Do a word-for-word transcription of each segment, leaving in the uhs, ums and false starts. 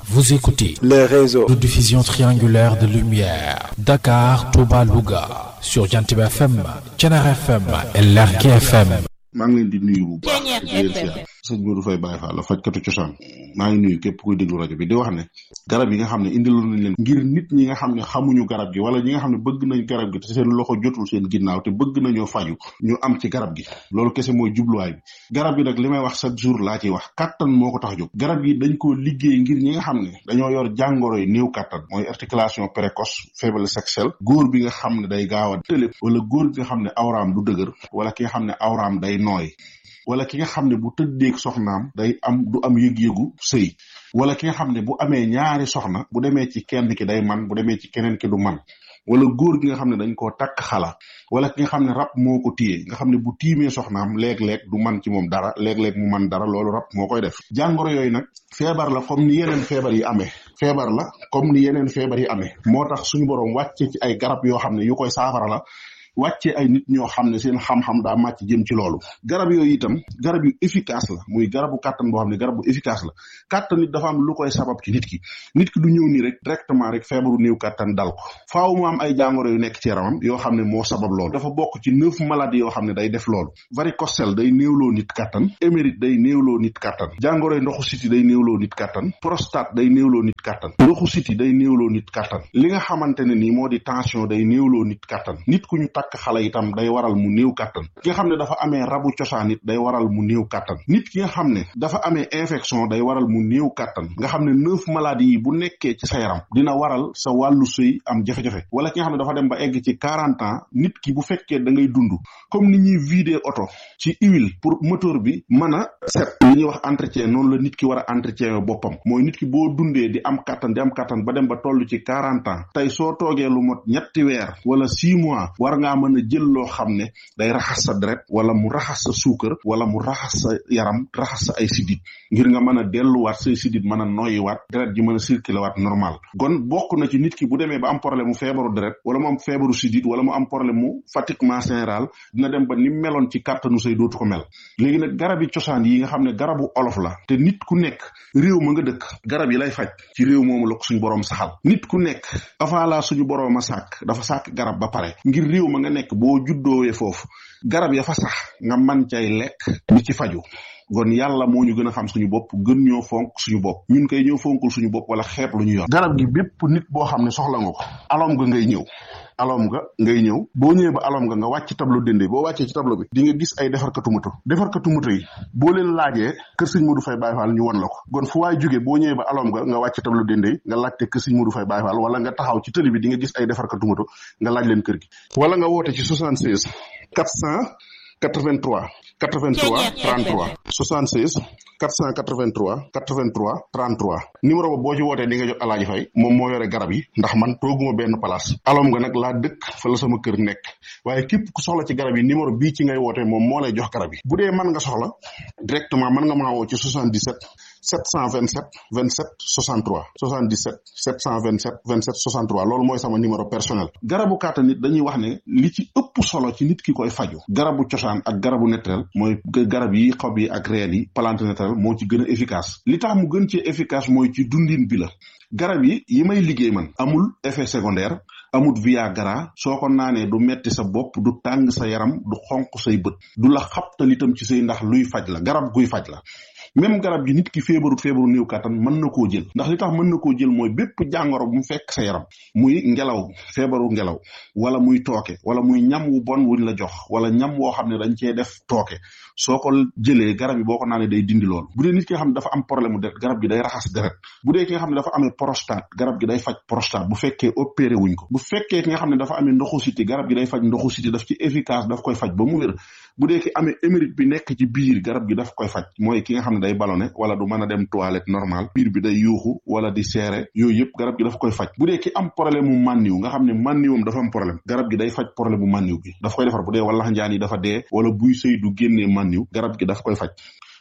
Vous écoutez le réseau de diffusion triangulaire de lumière Dakar, Touba, Louga sur Jantib F M, Thiénaba F M et Lergui F M. maa ngi leen di nuyu bu baax di leen siyaar sëñ Modou Faye Baye Fall la fajkatu cosaan maa ngi nuyu képp kuy déglu rajo bi di wax ne garab yi nga xam ne indiloon nañ leen ngir nit ñi nga xam ne xamuñu garab gi wala ñi nga xam ne bëgg nañ garab gi te seen loxo jotul seen ginnaaw te bëgg nañoo faju ñu am ci garab gi loolu kese mooy jubluwaay bi garab gi nag li may wax chaque jour laa ciy wax kattan moo ko tax jóg garab yi dañ koo liggéey ngir ñi nga xam ne dañoo yor jàngoro yi néew kattan mooy articulation précoce faiblesse sexuelle góor bi nga xam ne day gaaw a tëlëb wala góor bi nga xam ne awraam du dëgër wala ki nga xam ne awraam day nooy wala ki nga xam ne bu tëddeeg soxnaam day am du am yëg-yëgu sëy wala ki nga xam ne bu amee ñaari soxna bu demee ci kenn ki day man bu demee ci keneen ki du man wala góor gi nga xam ne dañ koo takk xala wala ki nga xam ne rab moo ko téye nga xam ne bu tiimee soxnaam léeg-léeg du man ci moom dara léeg-léeg mu man dara loolu rab moo koy def jàngoro yooyu nag feebar la comme ni yeneen feebar yi amee feebar la comme ni yeneen feebar yi amee moo tax suñu boroom wàcce ci ay garab yoo xam ne yu koy saafara la wàccee ay nit ñoo xam ne seen xam-xam daa màcc jëm ci loolu garab yooyu itam garab yu efficace la muy garabu kàttan boo xam ne garab bu efficace la kàttan nit dafa am lu koy sabab ci nit ki nit ki du ñëw nii rek directement rek feebaru néew kàttan dal ko faaw mu am ay jàngoro yu nekk ci yaramam yoo xam ne moo sabab loolu dafa bokk ci neuf maladies yoo xam ne day def loolu varicocèle day néewloo nit kàttan émérite day néewloo nit kàttan jàngoro yi ndoxu siti day néewloo nit kàttan prostate day néewloo nit kàttan ndoxu siti day néewloo nit kàttan li nga xamante ne nii moo di tension day néewloo nit kàttan nit ku ñu takk xale itam day waral mu néew kàttan ki nga xam ne dafa amee rabu cosaan it day waral mu néew kàttan nit ki nga xam ne dafa amee infection day waral mu néew kàttan nga xam ne neuf maladies yi bu nekkee ci sa yaram dina waral sa wàllu sëy am jafe-jafe wala ki nga xam ne dafa dem ba egg ci quarante ans nit ki bu fekkee da ngay dund comme ni ñuy vider oto ci huile pour moteur bi mën a set li ñuy wax entretien noonu la nit ki war a entretien boppam mooy nit ki boo dundee di am kàttan di am kàttan ba dem ba toll ci quarante ans tey soo toogee lu mot ñetti weer wala six mois war ngaa mën a jël loo xam ne day raxas sa deret wala mu raxas sa suukar wala mu raxas sa yaram raxas sa ay sidit ngir nga mën a delluwaat say sidit mën a noyyiwaat deret ji mën a circuler waat normal kon bokk na ci nit ki bu demee ba am problème mu feebaru deret wala mu am feebaru sidit wala mu am problème mu fatiguement général dina dem ba ni meloon ci kàttanu say dootu ko mel léegi nag garab yi cosaan yi nga xam ne garabu olof la te nit ku nekk réew ma nga dëkk garab yi lay faj ci réew moomu la ko suñu boroom saxal nit ku nekk avant la suñu boroom a sàkk dafa sàkk garab ba pare ngir réew ma nga nekk boo juddoowee foofu garab ya fa sax nga man cay lekk di ci faju kon yàlla moo ñu gën a xam suñu bopp gën ñoo fonk suñu bopp ñun koy ñëw fonkul suñu bopp wala xeeb lu ñu yor garab gi bépp nit boo xam ne soxla nga ko alom nga ngay ñëw alom nga ngay ñëw boo ñëwee ba alom nga nga wàcc tableau dende boo wàccee ci tableau bi di nga gis ay defarkatu moto defarkatu moto yi boo leen laajee kër sëñ Modou Faye Baye Fall ñu won la ko kon fu waay jógee boo ñëwee ba alom nga nga wàcc tableau dende nga laajte kër sëñ Modou Faye Baye Fall wala nga taxaw ci tëli bi di nga gis ay defarkatu moto nga laaj leen kër gi wala nga woote ci soixante-seize quatre cent quatre-vingt-trois quatre-vingt-trois trente-trois soixante-seize quatre cent quatre-vingt-trois quatre-vingt-trois trente-trois numéro ba boo ci wootee di nga jot Alaaji Fay moom moo yore garab yi ndax man tooguma benn place alom nga nag laa dëkk fa la sama kër nekk waaye képp ku soxla ci garab yi numéro bii ci ngay wootee moom moo lay jox garab yi bu dee mën nga soxla directement mën nga maa woo ci soixante-dix-sept sept cent vingt-sept vingt-sept soixante-trois soixante-dix-sept sept cent vingt-sept vingt-sept soixante-trois loolu mooy sama numéro personnel garabu kàttan nit dañuy wax ne li ci ëpp solo ci nit ki koy faju garabu cosaan ak garabu naturel mooy garab yi xob yi ak reen yi plante naturel moo ci gën a efficace li tax mu gën ci efficace mooy ci dundin bi la garab yi yi may liggéey man amul effet secondaire amul viagra soo ko naanee du metti sa bopp du tàng sa yaram du xonq say bët du la xabtal itam ci say ndax luy faj la garab guy faj la même garab gi nit ki feebaru feebaru néew kàttan mën na koo jël ndax li tax mën na koo jël mooy bépp jàngoro bu mu fekk sa yaram muy ngelaw feebaru ngelaw wala muy tooke wala muy ñam wu bon wuñ la jox wala ñam woo xam ne dañ cee def tooke soo ko jëlee garab yi boo ko naanee day dindi loolu bu dee nit ki nga xam ne dafa am problème mu deret garab gi day raxas deret bu dee ki nga xam ne dafa amee prostate garab gi day faj prostate bu fekkee opéré wuñ ko bu fekkee ki nga xam ne dafa amee ndoxu siti garab gi day faj ndoxu siti daf ci efficace daf koy faj ba mu wér bu dee ki amee émérite bi nekk ci biir garab gi daf koy faj mooy ki nga xam ne day ballonné wala du mën a dem toilette normal biir bi day yuuxu wala di seere yooyu yëpp garab gi daf koy faj bu dee ki am problème mu mànniw nga xam ne mànniwam dafa am problème garab gi day faj problème mu mànniw bi daf koy defar bu dee wala njaan yi dafa dee wala buy sëy du génnee mànniw garab gi daf koy faj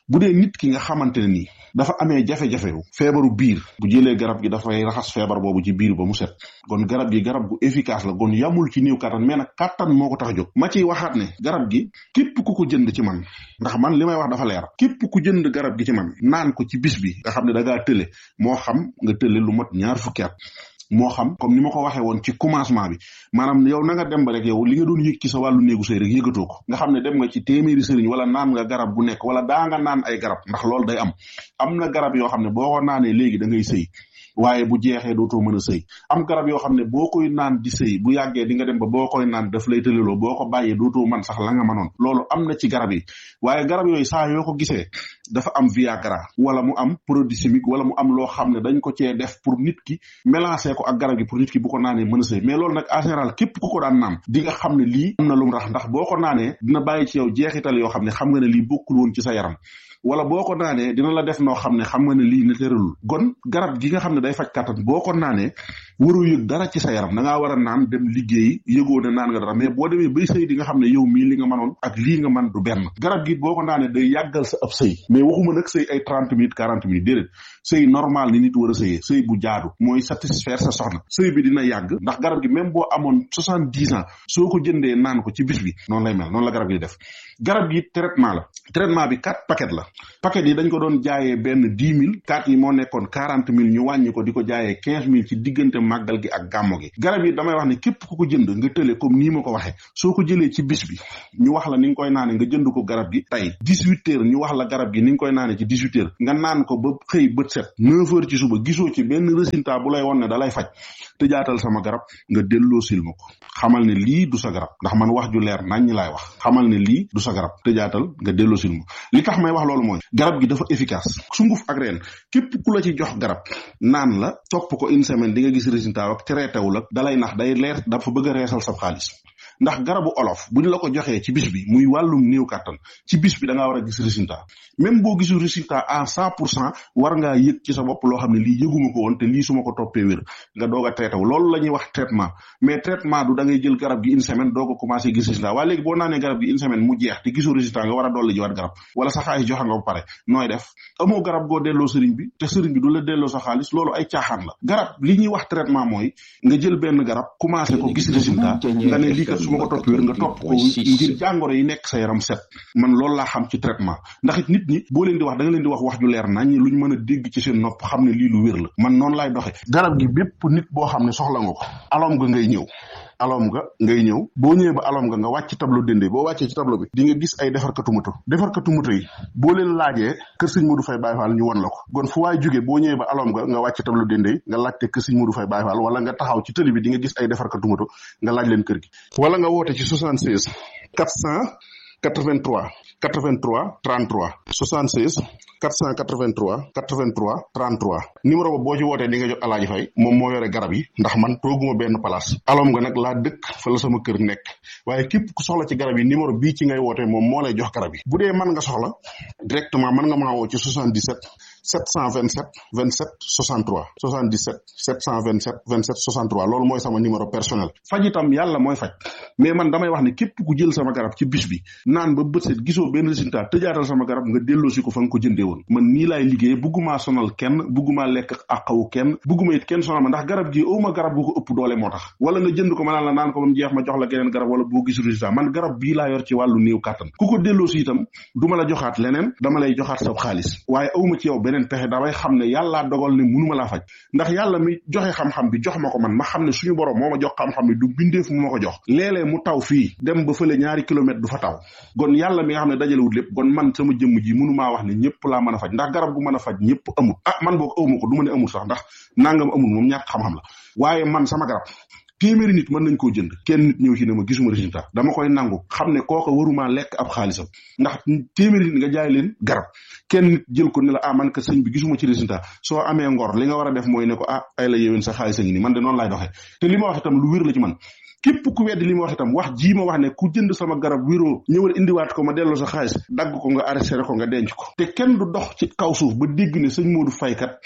bu dee nit ki nga xamante ne nii dafa amee jafe-jafe feebaru biir bu jëlee garab gi dafay raxas feebar boobu ci biir ba mu set kon garab gi garab gu efficace la kon yamul ci néew kattan mais nag kattan moo ko tax a jóg ma ciy waxaat ne garab gi képp ku ko jënd ci man ndax man li may wax dafa leer képp ku jënd garab gi ci man naan ko ci bis bi nga xam ne da ngaa tële moo xam nga tële lu mat ñaar fukki at moo xam comme ni ma ko waxee woon ci commencement bi maanaam yow na nga dem ba rek yow li nga doon yëg ci sa wàllu néegu sëy rek yëgatoo ko nga xam ne dem nga ci téeméeri sëriñ wala naan nga garab gu nekk wala daa nga naan ay garab ndax loolu day am am na garab yoo xam ne boo ko naanee léegi da ngay sëy waaye bu jeexee dootoo mën a sëy am garab yoo xam ne boo koy naan di sëy bu yàggee di nga dem ba boo koy naan daf lay tëleloo boo ko bàyyee dootoo man sax la nga mënoon loolu am na ci garab yi waaye garab yooyu saa yoo ko gisee dafa am Viagra wala mu am produit chimique wala mu am loo xam ne dañ ko cee def pour nit ki mélanger ko ak garab gi pour nit ki bu ko naanee mën a sëy mais loolu nag en général képp ku ko daan naan di nga xam ne lii am na lu mu rax ndax boo ko naanee dina bàyyi ci yow jeexital yoo xam ne xam nga ne lii bokkul woon ci sa yaram wala boo ko naanee dina la def noo xam ne xam nga ne lii ne tëralul gon garab gi nga xam ne day faj kàttan boo ko naanee waroo yëg dara ci sa yaram da ngaa war a naan dem liggéeyi yëgoo ne naan nga dara mais boo demee bay sëy di nga xam ne yow mii li nga mënoon ak lii nga mën du benn garab gi boo ko naanee day yàggal sa ab sëy mais waxuma nag sëy ay trente minutes quarante minutes déedéet sëy normal ni nit war a sëyee sëy bu jaadu mooy satisfaire sa soxna sëy bi dina yàgg ndax garab gi même boo amoon soixante dix ans soo ko jëndee naan ko ci bis bi noonu lay mel noonu la garab gi def garab gi traitement la traitement bi quatre paquet la paquet yi dañ ko doon jaayee benn dix mille quatre yi moo nekkoon quarante mille ñu wàññi ko di ko jaayee quinze mille ci diggante màggal gi ak gàmmo gi garab yi damay wax ne képp ku ko jënd nga tële comme nii ma ko waxee soo ko jëlee ci bis bi ñu wax la ni nga koy naane nga jënd ko garab gi tey dix-huit heures ñu wax la garab gi ni nga koy naane ci dix-huit heures nga naan ko ba xëy bët set neuf heures ci suba gisoo ci benn résultat bu lay won ne da lay faj te jaatal sama garab nga delloo sil ma ko xamal ne lii du sa garab ndax man wax ju leer nañ ñi laay wax xamal ne lii du sa garab te jaatal nga delloo sil ma li tax may wax loolu mooy garab gi dafa efficace sunguf ak reen képp ku la ci jox garab naan la topp ko une semaine di nga gis résultat ak traité wu la dalay nax day leer dafa bëgg a reesal sa xaalis ndax garabu olof buñ la ko joxee ci bis bi muy wàllum néew kàttan ci bis bi da ngaa war a gis résultat même boo gisul résultat à cent pour cent war ngaa yëg ci sa bopp loo xam ne lii yëguma ko woon te lii su ma ko toppee wér nga doog a traité wu loolu la ñuy wax traitement mais traitement du da ngay jël garab gi une semaine doog a commencé gis résultat waaye léegi boo naanee garab gi une semaine mu jeex te gisul résultat nga war a dolli jiwaat garab wala sa xaalis joxe nga ba pare nooy def amoo garab goo delloo sëriñ bi te sëriñ bi du la delloo sa xaalis loolu ay caaxaan la garab li ñuy wax traitement mooy nga jël benn garab commencé ko gis résultat nga ne lii kat su ma ko topp wér nga topp ko ngir jàngoro yi nekk sa yaram set man loolu laa xam ci traitement ndax it nit ñi boo leen di wax da nga leen di wax wax ju leer nañ luñ mën a dégg ci seen nopp xam ne lii lu wér la man noonu laay doxe garab gi bépp nit boo xam ne soxla nga ko alom nga ngay ñëw alom nga ngay ñëw boo ñëwee ba alom nga nga wàcc tableau dende boo wàccee ci tableau bi di nga gis ay defarkatu moto defarkatu moto yi boo leen laajee kër sëñ Modou Faye Baye Fall ñu won la ko kon fu waay jógee boo ñëwee ba alom nga nga wàcc tableau dende yi nga laajte kër sëñ Modou Faye Baye Fall wala nga taxaw ci tëli bi di nga gis ay defarkatu moto nga laaj leen kër gi wala nga woote ci soixante-seize quatre cent quatre-vingt-trois quatre-vingt-trois trente-trois soixante-seize quatre cent quatre-vingt-trois quatre-vingt-trois trente-trois numéro ba boo ci wootee di nga jot Alaaji Fay moom moo yore garab yi ndax man tooguma benn place alom nga nag laa dëkk fa la sama kër nekk waaye képp ku soxla ci garab yi numéro bii ci ngay wootee moom moo lay jox garab yi bu dee mën nga soxla directement mën nga maa woo ci soixante-dix-sept sept cent vingt-sept vingt-sept soixante-trois soixante-dix-sept sept cent vingt-sept vingt-sept soixante-trois loolu mooy sama numéro personnel faj itam yàlla mooy faj mais man damay wax ne képp ku jël sama garab ci bis bi naan ba bët set gisoo benn résultat tëjaatal sama garab nga delloosi ko fa nga ko jëndee woon man nii laay liggéey buggumaa sonal kenn buggumaa lekk àqawu kenn bugguma it kenn sonal ma ndax garab gi awma garab bu ko ëpp doole moo tax wala nga jënd ko ma naan la naan ko ba mu jeex ma jox la geneen garab wala boo gis résultat man garab bii laa yor ci wàllu néew kàttan ku ko delloosi itam du ma la joxaat leneen dama lay joxaat sa xaalis waaye awma ci yow beneen pexe damay xam ne yàllaa dogal ne mënuma laa faj ndax yàlla mi joxe xam-xam bi jox ma ko man ma xam ne suñu borom moo ma jox xam-xam bi du bindeef mu ma ko jox léeg-léeg mu taw fii dem ba fële ñaari kilomètre du fa taw gon yàlla mi nga xam ne dajalewut lépp gon man sama jëmm ji mënumaa wax ne ñëpp laa mën a faj ndax garab gu mën a faj ñëpp amul ah man boog awma ko du ma ne amul sax ndax nangam amul moom ñàkk xam-xam la waaye man sama garab téeméeri nit mën nañ koo jënd kenn nit ñëw ci ne ma gisuma résultat dama koy nangu xam ne kooka waruma lekk ab xaalisam ndax téeméeri nit nga jaay leen garab kenn nit jël ko ne la ah man ka sëñ bi gisuma ci résultat soo amee ngor li nga war a def mooy ne ko ah ay la yéwén sa xaalis a ngi nii man de noonu laay doxee te li ma wax itam lu wér la ci man képp ku weddi li ma wax itam wax jii ma wax ne ku jënd sama garab wéroo ñëwal indiwaat ko ma delloo sa xaalis dagg ko nga arrêté ko nga denc ko te kenn du dox ci kaw suuf ba dégg ne sëñ Modou Faye kat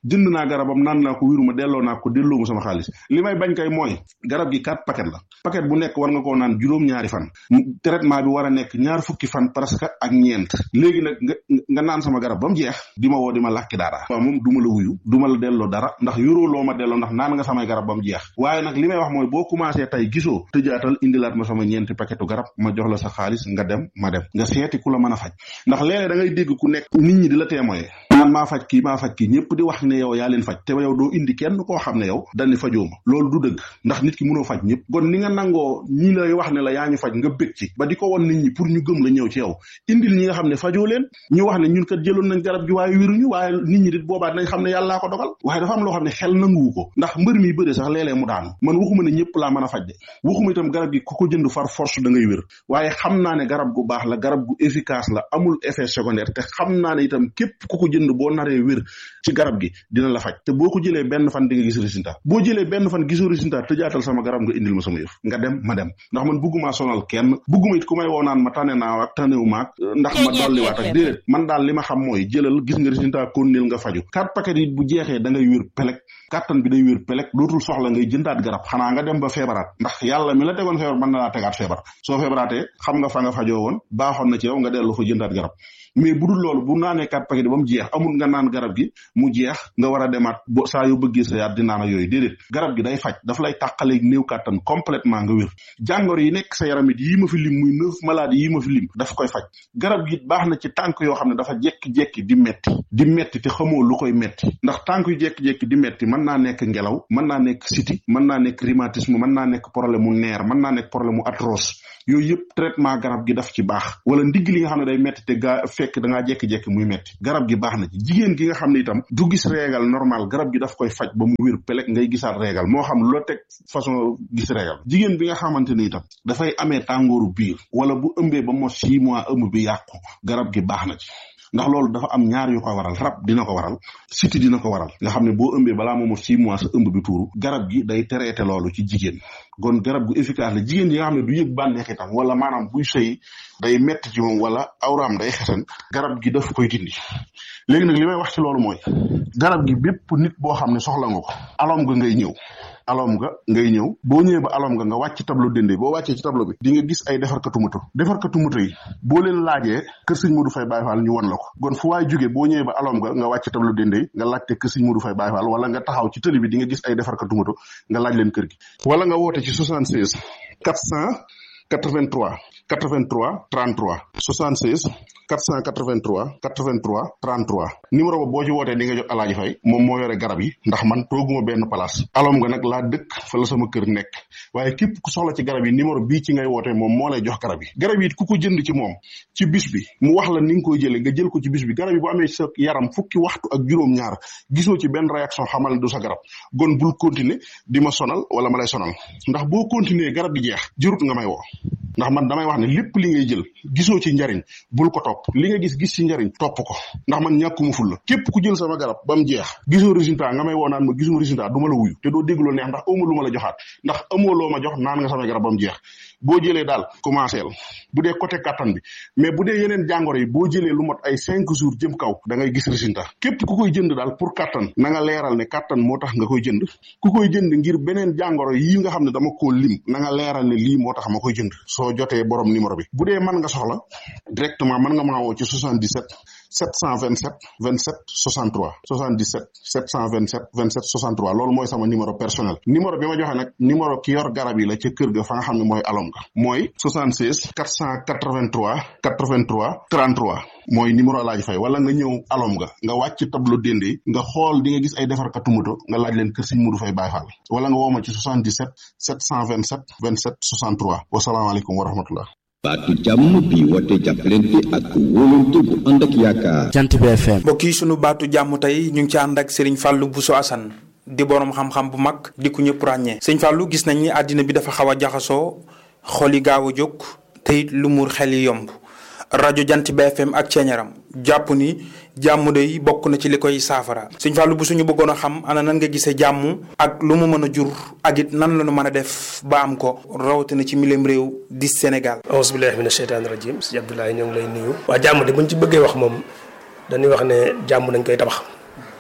jënd naa garabam naan naa ko wéruma delloo naa ko delloo mu sama xaalis li may bañ kay mooy garab gi quatre paquet la paquet bu nekk war nga koo naan juróom-ñaari fan traitement bi war a nekk ñaar fukki fan presque ak ñeent léegi nag nga nga naan sama garab ba mu jeex di ma woo di ma làkki dara waaw moom du ma la wuyu du ma la delloo dara ndax yoroo loo ma delloo ndax naan nga samay garab ba mu jeex waaye nag li may wax mooy boo commencé tey gisoo tëjaatal indilaat ma sama ñeenti paquetu garab ma jox la sa xaalis nga dem ma dem nga seeti ku la mën a faj ndax léeg-léeg da ngay dégg ku nekk nit ñi di la témoigner naan maa faj kii maa faj kii ñëpp di wax ne yow yaa leen faj te yow doo indi kenn koo xam ne yow dañ ne fajoo ma loolu du dëgg ndax nit ki mënoo faj ñëpp kon ni nga nangoo ñi lay wax ne la yaa ñu faj nga bëgg ci ba di ko won nit ñi pour ñu gëm la ñëw ci yow indil ñi nga xam ne fajoo leen ñu wax ne ñun kat jëloon nañ garab gi waaye wéruñu waaye nit ñi dit boobaa dinañ xam ne yàllaa ko dogal waaye dafa am loo xam ne xel nanguwu ko ndax mbër mi bëre sax léeg-léeg mu daanu man waxuma ne ñëpp laa mën a faj de waxuma itam garab gi ku ko jënd far force da ngay wér waaye xam naa ne garab gu baax la garab gu efficace la amul effet secondaire te xam naa ne itam képp ku ko jënd boo naree wér ci garab gi dina la faj te boo ko jëlee benn fan di nga gis résultat boo jëlee benn fan gisoo résultat tëjaatal sama garab nga indil ma sama yëf nga dem ma dem ndax man bugguma sonal kenn bugguma it ku may woo naan ma tane naa ak tanewu maag ndax ma dolliwaat ak déedéet man daal li ma xam mooy jëlal gis nga résultat konnil nga faju quatre paquet yi bu jeexee da ngay wér pelek kàttan bi day wér pelek dootul soxla ngay jëndaat garab xanaa nga dem ba feebaraat ndax yàlla mi la tegoon feebar mën na laa tegaat feebar soo feebaraatee xam nga fa nga fajoo woon baaxoon na ci yow nga dellu fa jëndaat garab mais bu dul loolu bu naanee quatre paquet ba mu jeex amul nga naan garab gi mu jeex nga war a demaat bo saa yu bëggee sa yaat di naan ak yooyu déedéet garab gi day faj daf lay tàqaleeg néew kàttan complètement nga wér jàngoro yi nekk sa yaram it yii ma fi lim muy neuf maladies yii ma fi lim daf koy faj garab gi baax na ci tànk yoo xam ne dafa jekki-jekki di metti di metti te xamoo lu koy metti ndax tànk yu jekki-jekki di metti mën naa nekk ngelaw mën naa nekk siti mën naa nekk rhumatisme mën naa nekk problème mu neer mën naa nekk problème mu arthrose yooyu yëpp traitement garab gi daf ci baax wala ndigg li nga xam ne day metti te gaa fekk da ngaa jekki-jekki muy metti garab gi baax na ci jigéen gi nga xam ne itam du gis régal normal garab gi daf koy faj ba mu wér pelek ngay gisaat régal moo xam loo teg façon gis régal jigéen bi nga xamante ni itam dafay amee tàngooru biir wala bu ëmbee ba mot six mois ëmb bi yàqu garab gi baax na ci ndax loolu dafa am ñaar yu ko waral rab dina ko waral siti dina ko waral nga xam ne boo ëmbee balaa moomu six mois sa ëmb bi tuuru garab gi day traité loolu ci jigéen kon garab gu efficace la jigéen yi nga xam ne du yëg bànneex itam wala maanaam buy sëy day metti ci moom wala awraam day xesan garab gi daf koy dindi léegi nag li may wax ci loolu mooy garab gi bépp nit boo xam ne soxla nga ko alom nga ngay ñëw alom nga ngay ñëw boo ñëwee ba alom nga nga wàcc tableau dende boo wàccee ci tableau bi di nga gis ay defarkatu moto defarkatu moto yi boo leen laajee kër sëñ Modou Faye Baye Fall ñu won la ko kon fu waay jógee boo ñëwee ba alom nga nga wàcc tableau dende yi nga laajte kër sëñ Modou Faye Baye Fall wala nga taxaw ci tëli bi di nga gis ay defarkatu moto nga laaj leen kër gi wala nga woote ci soixante-seize quatre cent quatre-vingt-trois quatre-vingt-trois trente-trois soixante-seize quatre cent quatre-vingt-trois quatre-vingt-trois trente-trois numéro ba boo ci wootee di nga jot Alaaji Fay moom moo yore garab yi ndax man tooguma benn place alom nga nag laa dëkk fa la sama kër nekk waaye képp ku soxla ci garab yi numéro bii ci ngay wootee moom moo lay jox garab yi garab yi ku ko jënd ci moom ci bis bi mu wax la ni nga koy jëlee nga jël ko ci bis bi garab yi bu amee sa yaram fukki waxtu ak juróom-ñaar gisoo ci benn réaction xamal du sa garab gon bul continuer di ma sonal wala ma lay sonal ndax boo continuer garab gi jeex jërut nga may woo ndax man damay wax ne lépp li ngay jël gisoo ci njariñ bul ko topp li nga gis gis ci njariñ topp ko ndax man ñàkkuma ful la képp ku jël sama garab ba mu jeex gisoo résultat nga may woo naan ma gisuma résultat du ma la wuyu te doo dégg loo neex ndax amoo lu ma la joxaat ndax amoo loo ma jox naan nga sama garab ba mu jeex boo jëlee daal commencé la bu dee côté kattan bi mais bu dee yeneen jàngoro yi boo jëlee lu mot ay cinq jours jëm kaw da ngay gis résultat képp ku koy jënd daal pour kattan na nga leeral ne kattan moo tax nga koy jënd ku koy jënd ngir beneen jàngoro yi nga xam ne dama koo lim na nga leeral ne lii moo tax ma koy jënd soo jotee borom numéro bi bu dee mën nga soxla directement mën nga maa woo ci soixante-dix-sept sept cent vingt-sept vingt-sept soixante-trois soixante-dix-sept sept cent vingt-sept vingt-sept soixante-trois loolu mooy sama numéro personnel numéro bi ma joxe nag numéro ki yor garab yi la ca kër ga fa nga xam ne mooy alom ga mooy soixante-seize quatre cent quatre-vingt-trois quatre-vingt-trois trente-trois mooy numéro Alaaji Fay wala nga ñëw alom ga nga wàcc tableau dende nga xool di nga gis ay defarkatu moto nga laaj leen kër Sëñ Modou Faye Baye Fall wala nga wooma ci soixante-dix-sept sept cent vingt-sept vingt-sept soixante-trois wasalaamaaleykum wa rahmatullah baatu jàmm bi woote jàppalante ak wóolante bu ànd ak yaakaar. Jant bi F M. mbokk yi sunu baatu jàmm tey ñu ngi ci ànd ak Serigne Fallou Bousso Assane di borom xam-xam bu mag di ku ñëpp ràññee. Serigne Fallou gis nañ ni àddina bi dafa xaw a jaxasoo xol yi gaaw a jóg te it lu muur xel yi yomb rajo Jant bi F M ak ceeñaram jàpp ni jàmm day bokk na ci li koy saafara. Serigne Fallou bu suñu bëggoon a xam ana nan nga gisee jàmm ak lu mu mën a jur ak it nan la ñu mën a def ba am ko rawatina ci milem réew di Sénégal. auzu billaahi mina sheytaani rajiim si Abdoulaye ñoo ngi lay nuyu. waa jàmm de buñ ci bëggee wax moom dañuy wax ne jàmm dañ koy tabax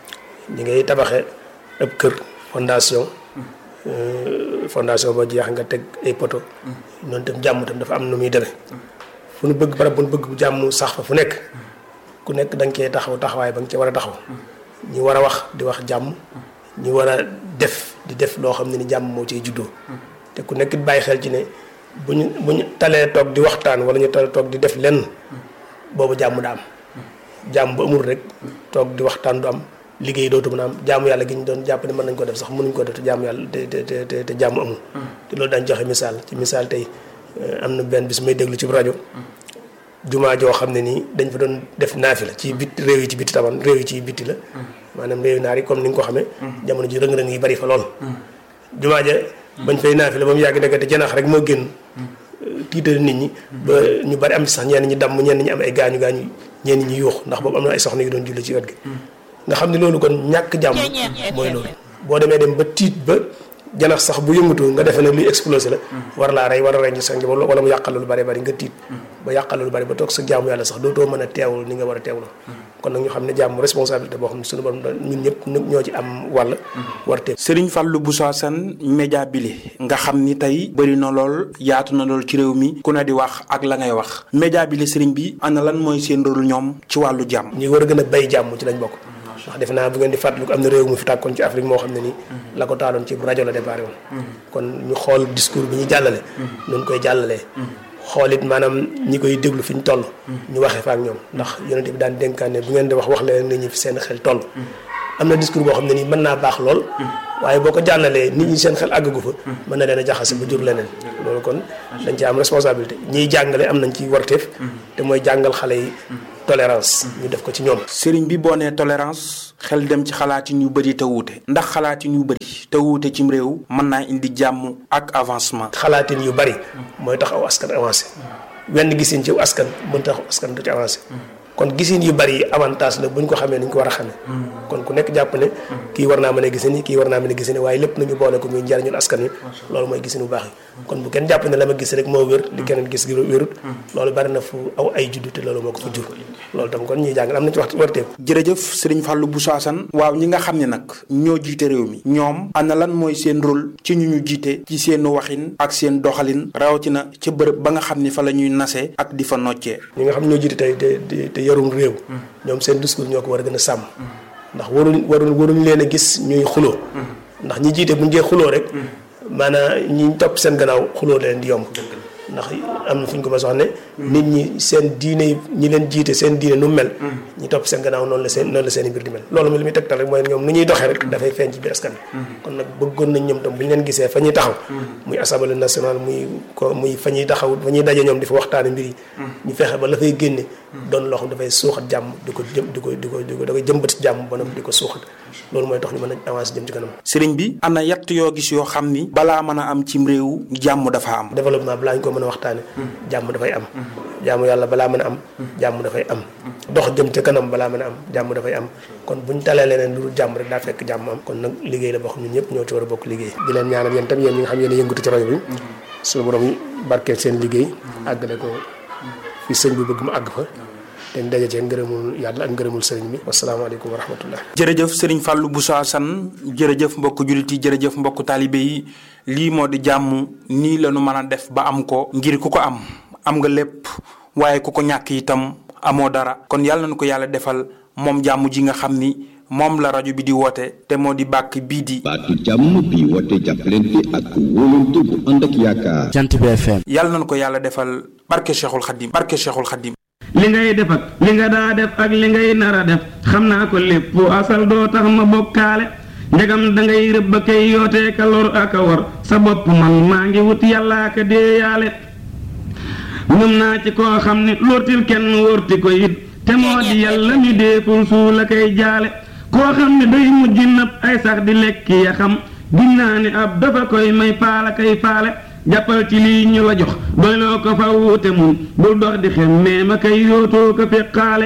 ñi ngay tabaxe ab kër fondation fondation ba jeex nga teg ay poto noonu tam jàmm tam dafa am nu muy demee fu nu bëgg barab bu nu bëgg jàmm sax fa fu nekk ku nekk da nga cee taxaw taxawaay ba nga cee war a taxaw ñi war a wax di wax jàmm ñi war a def di def loo xam ne ni jàmm moo ciy juddoo te ku nekk bàyyi xel ci ne bu ñu bu ñu talee toog di waxtaan wala ñu talee toog di def lenn boobu jàmm da am jàmm bu amul rek toog di waxtaan du am liggéey dootu mën a am jaamu yàlla gi ñu doon jàpp ne mën nañ ko def sax mënuñ ko def te jaamu yàlla te te te te jàmm amul te loolu daañu joxe misaal ci misaal tey am na benn bis may déglu ci rajo jumaa joo xam ne nii dañ fa doon def naafi la ci bit réew yi ci biti taban réew yi ci biti la maanaam réew naar yi comme ni nga ko xamee jamono ji rëng-rëng yi bari fa lool jumaa ja bañ fay naafi la ba mu yàgg nekk te janax rek moo génn tiital nit ñi ba ñu bari am ci sax ñenn ñi damm ñenn ñi am ay gaañu gaañu ñenn ñi yuux ndax boobu am na ay soxna yu doon julli ci wet gi nga xam ne loolu kon ñàkk jàmm mooy loolu boo demee dem ba tiit ba janax sax bu yëngatu nga defee ne luy explosé la war laa rey war a rey ñu sax njaboot wala mu yàqal lu bari bari nga tiit ba yàqal lu bari ba toog sa jaamu yàlla sax dootoo mën a teewul ni nga war a teewloo kon nag ñu xam ne jàmm responsabilité boo xam ne suñu borom ñun ñëpp ñoo ci am wàll war teew. Serigne Fallou Bousso Assane média bile nga xam ni tey bëri na lool yaatu na lool ci réew mi ku ne di wax ak la ngay wax média bile Serigne bi ana lan mooy seen rôle ñoom ci wàllu jàmm. ñi war a gën a bay jàmm ci lañ bokk. ndax defe naa bu ngeen di fàttaliku am na réew mu fi tàkkoon ci Afrique moo xam ne nii la ko taaloon ci rajo la déparé woon kon ñu xool discours bi ñu jàllale noonu koy jàllalee xool it maanaam ñi koy déglu fi ñu toll ñu waxee fa ak ñoom ndax yonente bi daan dénkaane bu ngeen di wax wax leen nit ñi fi seen xel toll am na discours boo xam ne nii mën naa baax lool waaye boo ko jàllalee nit ñi seen xel àggagu fa mën na leen a jaxase ba jur leneen loolu kon dañ ci am responsabilité ñiy jàngale am nañ ci warteef te mooy jàngal xale yi tolérance ñu def ko ci ñoom. Serigne bi boo nee tolérance xel dem ci xalaatin yu bëri te wuute ndax xalaatin yu bëri te wuute cim réew mën naa indi jàmm ak avancement. xalaatin yu bëri mooy tax aw askan avancé wenn gisin ci askan mën tax askan du ci avancé kon gisin yu bëri yi avantage la bu ñu ko xamee ni ñu ko war a xamee kon ku nekk jàpp ne kii war naa mën a gisini kii war naa mën a gisini waaye lépp nañu boole ko muy njariñul askan wi loolu mooy gisin bu baax yi kon bu kenn jàpp ne la ma gis rek moo wér li keneen gis gi wérut loolu bari na fu aw ay juddu te loolu moo ko fa jur loolu tam kon ñuy jàngal am na ci waxtu warteef. jërëjëf Serigne Fallou Bousso Assane waaw ñi nga xam ne nag ñoo jiite réew mi ñoom ana lan mooy seen rôle ci ñu ñu jiite ci seen waxin ak seen doxalin rawatina ca bërëb ba nga xam ni fa la ñuy nasee ak di fa noccee. ñi nga xam ñoo jiite tey te te yorum réew ñoom seen discours ñoo ko war a gën a sàmm ndax waruñ waruñ waruñ leen a gis ñuy xuloo ndax ñi jiite bu ñu jee xuloo rek maanaam ñi topp seen gannaaw xuloo leen di yomb ndax am na fu ñu ko ma sox ne nit ñi seen diine ñi leen jiite seen diine nu mel ñi topp seen gannaaw noonu la seen noonu la seen i mbir di mel loolu mi li muy tegtal rek mooy ñoom nu ñuy doxee rek dafay feeñ ci biir askan kon nag bëggoon nañ ñoom tam bu ñu leen gisee fa ñuy taxaw muy assemblée nationale muy ko muy fa ñuy taxaw fa ñuy daje ñoom di fa waxtaane mbir yi ñu fexe ba la fay génne doon loo xam dafay suuxat jàmm di ko jëm di ko di ko di ko da koy jëmbat ci jàmm ba di ko suuxat loolu mooy tax ñu mën a avancer jëm ci kanam. Serigne bi am na yett yoo gis yoo xam ni balaa mën a am cim réew jàmm dafa am. développement balaa ñu ko mën a waxtaane jàmm dafay am. jàmm yàlla balaa mën a am. jàmm dafay am. dox jëm ca kanam balaa mën a am jàmm dafay am kon bu ñu talee leneen lu dul jàmm rek daa fekk jàmm am kon nag liggéey la boo xam ñun ñëpp ñoo ci war a bokk liggéey. di leen ñaanal yéen tam yéen ñi nga xam yéen a yëngatu ci rajo bi. suñu borom barkeel seen liggéey. àggale ko fi sëñ bi bëgg mu àgg fa. dañ daje cee ngërëmul yàlla ak ngërëmul sëriñ bi wasalaamaaleykum wa rahmatullah. jërëjëf Serigne Fallou Bousso Assane jërëjëf mbokk jullit yi jërëjëf mbokk taalibe yi lii moo di jàmm nii la ñu mën a def ba am ko ngir ku ko am am nga lépp waaye ku ko ñàkk itam amoo dara kon yàlla na ko yàlla defal moom jàmm ji nga xam ni moom la rajo bi di woote te moo di bàkk bii di. baatu jàmm bi woote jàppalante ak wóolante bu ànd ak yaakaar. Jant bi F M. yàlla na ko yàlla defal barke Cheikhul Khadim barke Cheikhul Khadim. li ngay def ak li nga daa def ak li ngay nar a def xam naa ko lépp asal doo tax ma bokkaale ndegam dangay rëbb kay yootee ka lor ak a war sa bopp man maa ngi wut yàllaa ka déeyaale ñum naa ci koo xam ne lortil kenn wórti ko it te moo di yàlla mi deeful suu la koy jaale koo xam ne day mujj nëb ay sax di lekki ya xam ginnaa ni ab dafa koy may faala kay faale jàppal ci lii ñu la jox doyloo ko fa wuute mun bul dox di xemmee ma kay yootoo ko féqaale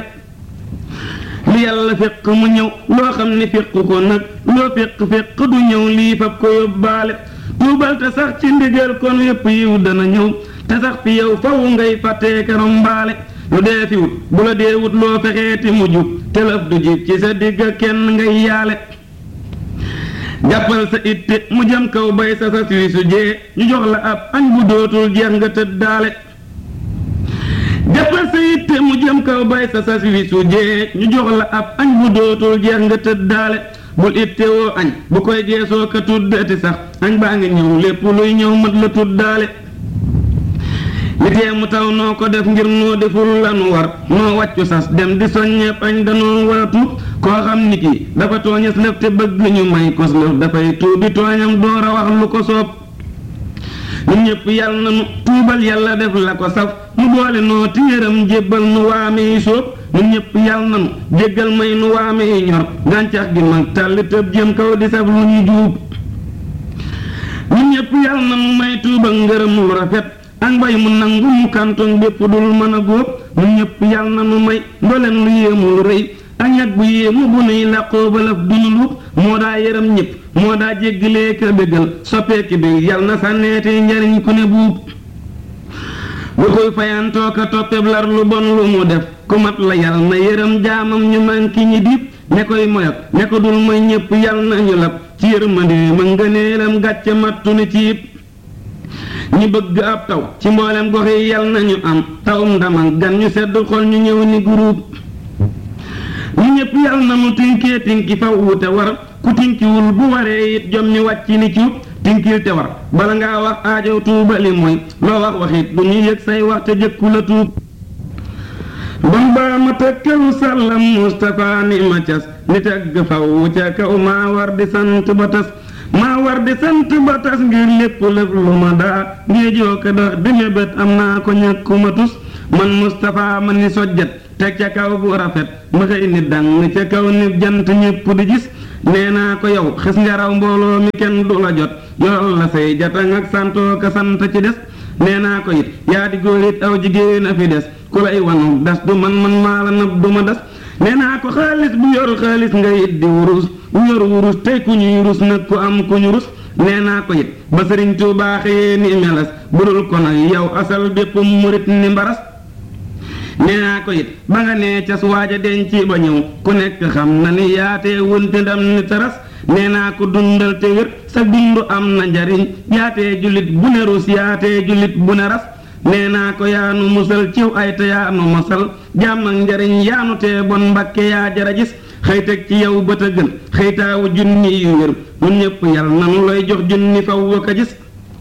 li yàlla féq mu ñëw loo xam ne féq ko nag loo féq féq du ñëw lii fab ko yóbbaale tuubal te sax ci ndigal kon yépp yiw dana ñëw te sax fi yow faw ngay fàttee karom mbaale lu dee fi wut bu la dee wut loo fexeeti mu jub te lëf du jib ci sa digg kenn ngay yaale jàppal sa itte mu jëm kaw bay sa sa suy su jee ñu jox la ab añ bu dootul jeex nga tëddaale jàppal sa itte mu jëm kaw bay sa sa suy su jee ñu jox la ab añ bu dootul jeex nga tëddaale bul itte woo añ bu koy geesoo ka tuddati sax añ baa ngi ñëw lépp luy ñëw mat la tuddaale li tee mu taw noo ko def ngir noo deful lanu war noo wàccu sas dem di soññeeb añ danoo war a tuub koo xam ni kii dafa tooñes lëf te bëgg ñu may kos lëf dafay tuubi tooñam door a wax lu ko soob ñun ñëpp yàlla na nu tuubal yàlla def la ko saf mu boole noo téeram jébbal nu waame yi soob ñun ñëpp yàlla na nu jéggal may nu waame yi ñor gàncax gi mag tàlli tëb jëm kaw di saf lu ñuy juub ñun ñëpp yàlla na nu may tuubal ngërëm lu rafet ak mbay mu nangu mu kantoŋ bépp dul mën a góob ñun ñëpp yàlla na nu may ndoleen lu yéemu lu rëy ak ñag bu yéemu bu nuy làqoo ba lëf dunu luub moo daa yërëm ñëpp moo daa jéggalee ka bégal soppeeki bi yàlla na sànneeti njariñ ku ne buub bu koy fayantoo ka toppeb lar lu bon lu mu def ku mat la yàlla na yërëm jaamam ñu manki ñi diib ne koy moyot ne ko dul mooy ñëpp yàlla na ñu lab ci yërmande ma ngëneelam gàcce mattu ni ciib ñi bëgg ab taw ci mboolem gox yi yal nañu am tawum ndamal gan ñu sedd xol ñu ñëw ni groupe ñu ñëpp yal na mu tinkee tinki faw wute war ku tinkiwul bu waree it jom ñu wàcc ni cuub tinkil te war bala ngaa wax aajow tuubali mooy loo wax waxit bu ñu yëg say wax te jëkku la tuub bon baa ma tëkkalu sàllam Mustapha ni ma cas ni tëgg faw ca kaw maa war di sant ba tas maa war di sant ba tas ngir lépp lépp lu ma daa ngéejoo ko dox di mébét am naa ko ñàkkuma tus man Mustapha ma ni sojjat teg ca kaw bu rafet ma xëy ni dang ca kaw ni jant ñépp di gis nee naa ko yow xis nga raw mbooloo mi kenn du la jot yoral la say jatang ak santoo ka sant ci des nee naa ko it yaa di góor it aw jigéen a fi des ku lay wanu das du man man maa la nab du ma das nee naa ko xaalis bu yor xaalis nga it di wurus bu yor wurus tey ku ñuy rus nag ku am ku ñu rus nee naa ko it ba Sëriñ Tuubaa xëyee ni melas budul ko nag yow asal bépp murit ni mbaras nee naa ko it ba nga nee cas waaja denc ba ñëw ku nekk xam na ni yaatee wunti ndam ni taras nee naa ko dundal te wér sa dund am na njariñ yaatee jullit bu ne rus yaatee jullit bu ne ras nee naa ko yaanu musal ciw ay te yaanu mosal jàmm ak njariñ yaanu tee bon mbakke yaa jara gis xëy teg ci yow bët a gën xëytaawu junni yu wér ñun ñëpp yàlla nanu lay jox junni faw wa ko gis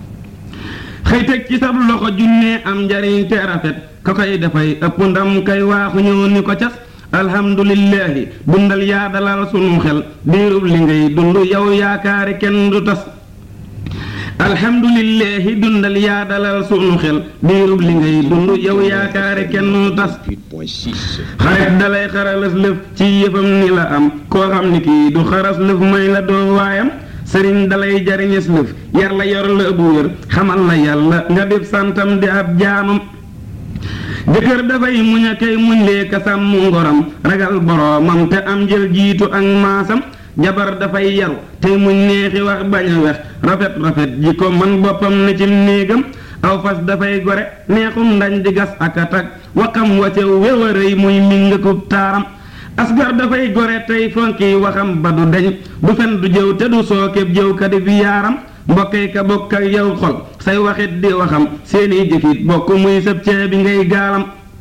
xëy teg ci sab loxo junnee am njariñ te rafet ka koy dafay ëpp ndam kay waaxu ñëw ni ko cas alhamdulillahi dundal yaa dalal sunu xel diirub li ngay dund yow yaakaari kenn du tas alhamdulillahi dundal yaa dalal sunu xel diirub li ngay dund yow yaakaari kenn du tas xarit dalay xaralas lëf ci yëfam ni la am koo xam ni kii du xaras lëf may la doo waayam sëriñ dalay jariñes lëf yar la yor la bu wér xamal la yàlla nga def santam di ab jaamam jëkkër dafay muñ a kay muñ lee ka sàmm ngoram ragal boroomam te am jël jiitu ak maasam jabar dafay yaru tey muñ neexi wax bañ a wex rafet rafet ji ko man boppam ne ci néegam aw fas dafay gore neexum ndañ di gas ak a tag waxam wacew wéwërëy muy mingakub taaram asgar dafay gore tey fonki waxam ba du deñ du fen du jëw te du sookeb jëw ka di fi yaaram mbokkee ka bokk ak yow xol say waxit di waxam seeni jëfit bokk muy sëb cee bi ngay gaalam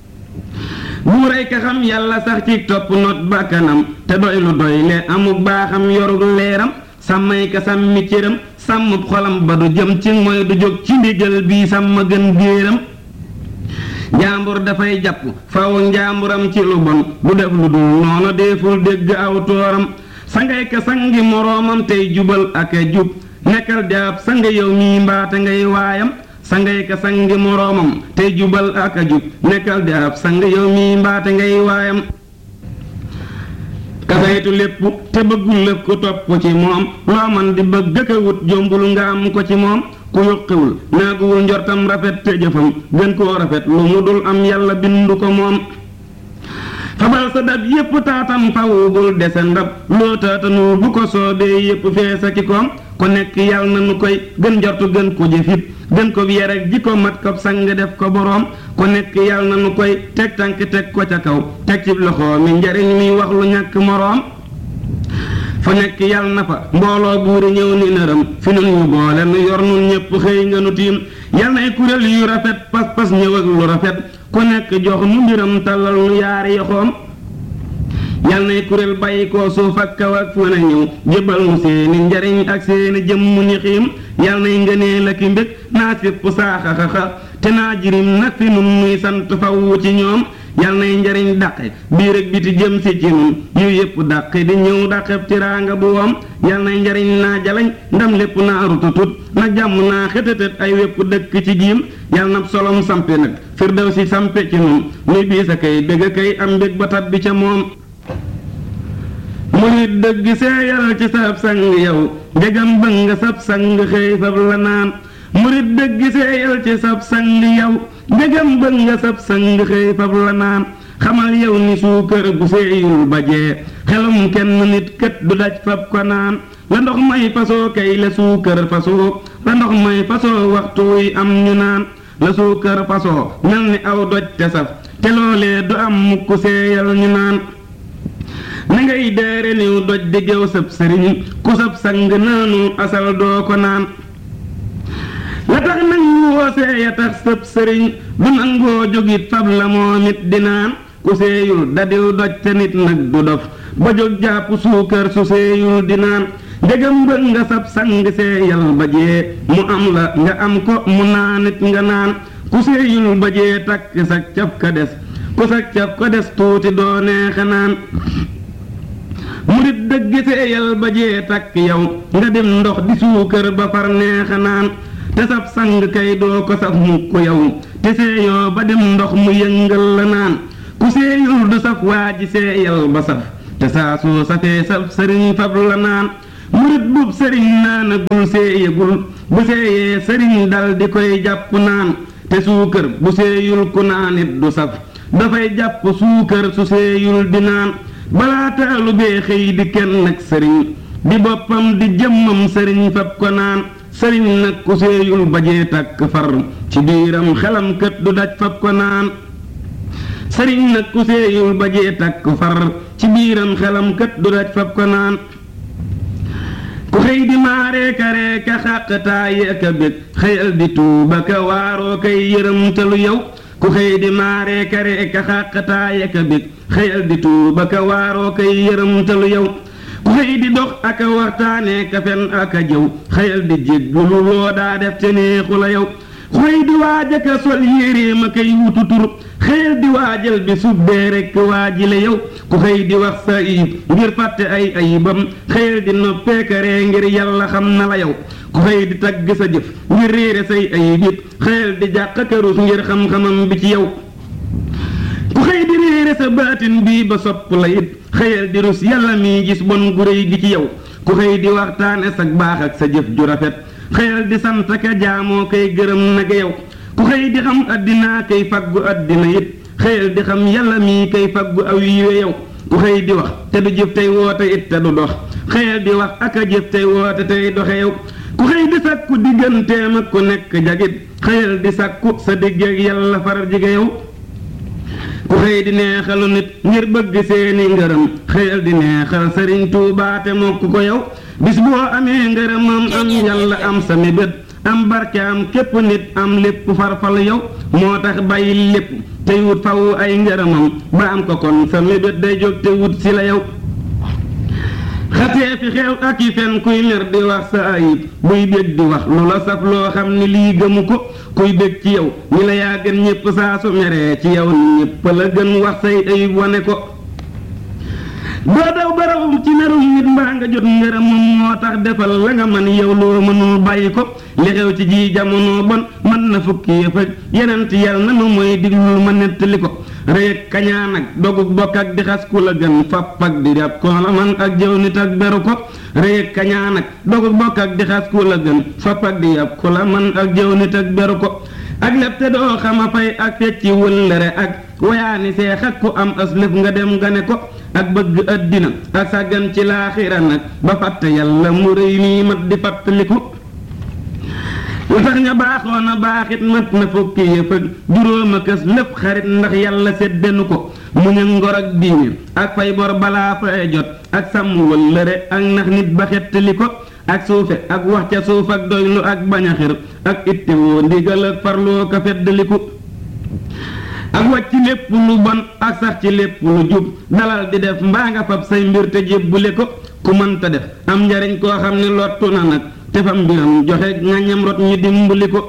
buuray ka xam yàlla sax ci topp not bakkanam te doy lu doy le amuk baaxam yorug leeram sàmmay ka sàmmi cëram sàmmub xolam ba du jëm ci mooy du jóg ci ndigal bii sàmm gën géeram njaambur dafay jàpp faw njaamburam ci lu bon du def lu dul noonu deeful dégg aw tooram sangay ka sangi moroomam tey jubal ak a jub nekkal jaab sanga yow mii mbaate ngay waayam sangay ka sangi moroomam tey jubal ak a jub nekkal jaab sanga yow mii mbaate ngay waayam kasaytu lépp te bëggul lépp ku topp ci moom loo man di bëgg ka wut jombul nga am ko ci moom ku yuqiwul naaguwul njortam rafet te jëfam gën koo rafet lu mu dul am yàlla bindu ko moom fabal sa dab yépp taatam fawu bul dese ndab loo taatanu bu ko soobee yépp feesa ki koom ku nekk yàlla na nu koy gën njortu gën ko jëfit gën ko yar ak ji ko mat ko sang def ko boroom ku nekk yàlla na nu koy teg tànk teg ko ca kaw teg ci loxo mi njariñ mi wax lu ñàkk moroom fu nekk yàlla na fa mbooloo buuri ñëw ni nërëm fi nun ñu boole nu yor nun ñépp xëy nga nu tiim yal nay kuréel yu rafet pas-pas ñëw ak lu rafet ku nekk jox nu mbiram tallal nu yaari yoxoom yal nay kuréel bàyyi koo suuf ak kaw ak fu ne ñëw jébal nu seeni njariñ ak seeni jëmm ni xiim yal nay ngënee la ki mbég naa sépp saaxaxaxa te naa jirim nag fi nun nuy sant faw ci ñoom yal nay njariñ dàqe biir ak biti jëm si ci nun yu yépp dàqe di ñëw dàqeb tiraanga bu woom yal nay njariñ naa jalañ ndam lépp naa rututut na jàmm naa xëtëtët ay wépp dëkk ci giim yal na solom sampe nag firdaw si sampe ci nun nuy bii sa kay dëgg kay am mbég ba tabbi ca moom murit dëgg seeyal ci sab sang yow njegam bëgg nga sab sang xëy fab la naan murit dëgg seeyal ci sab sang yow njegam bëgg nga sab sang xëy fab la naan xamal yow ni suukar bu seeyul ba jee xelum kenn nit kët du daj fab ko naan la ndox may fasoo kay la suukar fasoo la ndox may fasoo waxtu wi am ñu naan la suukar fasoo mel ni aw doj te saf te loolee du am mukk seeyal ñu naan na ngay deere niw doj di géew sab sëriñ ku sab sang naanu asal doo ko naan la tax nangu woo seeya tax sab sëriñ du nangoo jógit fab la moom it di naan ku seeyul dadiw doj te nit nag du dof ba jóg jàpp suukar su seeyul di naan ndegam bëgg nga sab sang seeyal ba jee mu am la nga am ko mu naanit nga naan ku seeyul ba jee takk sa caf ka des ku sa caf ko des tuuti doo neexa naan murit dëgg seeyal ba jee takk yow nga dem ndox di suukar ba far neexa naan te sab sang kay doo ko saf mukk yow te seeyoo ba dem ndox mu yëngal la naan ku seeyul du saf waa ji seeyal ba saf te saa soo safee saf sëriñ fab la naan murit bub sëriñ naanagul seeyagul bu seeyee sëriñ dal di koy jàpp naan te suukar bu seeyul ku naanit du saf dafay jàpp suukar su seeyul di naan balaa taalu bee xëy di kenn ak sëriñ di boppam di jëmmam sëriñ fab ko naan sëriñ nag ku seeyul bajee takk far ci biiram xelam kët du daj fab ko naan sëriñ nag ku seeyul bajee takk far ci biiram xelam kët du daj fab ko naan ku xëy di maaree karee ka xàqtaaye ka bég xëyal di tuuba ka waaroo kay yërëmtalu yow ku xëy di maaree karee ka xàqtaaye ka bég xëyal di tuuba ka waaroo kay yërëmtalu yow ku xëy di dox ak a waxtaanee ka fen ak a jëw xëyal di jéggulu loo daa def te neexu la yow ku xëy di waaja ka sol yéreem a kay wutu tur xëyal di waajal bi subbee rekk waajile yow ku xëy di wax sa ayib ngir fàtte ay ayibam xëyal di noppeekaree ngir yàlla xam na la yow ku xëy di tagg sa jëf ngir réere say ayib it xëyal di jàq karus ngir xam-xamam bi ci yow ku xëy di réere sa baatin bii ba sopp la it xëyal di rus yàlla mi gis bon gu réy gi ci yow ku xëy di waxtaane sa baax ak sa jëf ju rafet xëyal di sant ka jaamoo kay gërëm nag yow ku xëy di xam addinaa kay faggu addina it xëyal di xam yàlla mii kay faggu aw yiwe yow ku xëy di wax te du jëf tey woote it te du dox xëyal di wax ak a jëf tey woote tey doxe yow ku xëy di sàkku digganteem ak ku nekk jagit xëyal di sàkku sa digg ak yàlla far jige yow ku xëy di neexalu nit ngir bëgg seeni ngërëm xëyal di neexal sëriñ Tuubaa te mokk ko yow bis boo amee ngërëmam am yàlla am sa mébét am barke am képp nit am lépp farfal yow moo tax bàyyi lépp tey wut faw ay ngërëmam ba am ko kon sa mébét day jóg te wut si la yow xatee fi xew ak i fen kuy mer di wax sa ayib buy bég di wax lu la saf loo xam ni lii gëmu ko kuy bég ci yow ñi la yaa gën ñépp saa su meree ci yow ni ñépp la gën wax say ayib wane ko doo daw barawum ci merum nit mbaa nga jot ngërëmam moo tax defal la nga man yow loo mënul bàyyi ko li xew ci ji jamono bon mën na fukki yëf ak yenent yal na nu mooy diglul ma nettali ko rëy ak kañaan ak dogug bokk ak di xas ku la gën fapp ak di rab ko la man ak jëw nit ak beru ko rëy ak kañaan ak dogug bokk ak di xas ku la gën fapp ak di rab ko la man ak jëw nit ak beru ko ak lépp te doo xama fay ak fecci wëllëre ak wayaani seex ak ku am aslëf nga dem gane ko ak bëgg addina ak sàggan ci laaxira nag ba fàtte yàlla mu rëy nii mat di fàttaliku lu tax ña baaxoon a baaxit mat na fukki yëf ak juróom a kës lépp xarit ndax yàlla séddenu ko mu ne ngor ak diine ak fay bor balaa fay jot ak sàmm wëllëre ak nax nit ba xettali ko ak suufe ak wax ca suuf ak doylu ak bañ a xir ak ittewoo ndigal ak farloo ka feddaliku ak wàcc lépp lu bon ak sax ci lépp lu jub dalal di def mbaa nga fab say mbir te jébbule ko ku mënta def am njariñ koo xam ne lottu na nag te fa mbiram joxe nga ñam rot ñu dimbali ko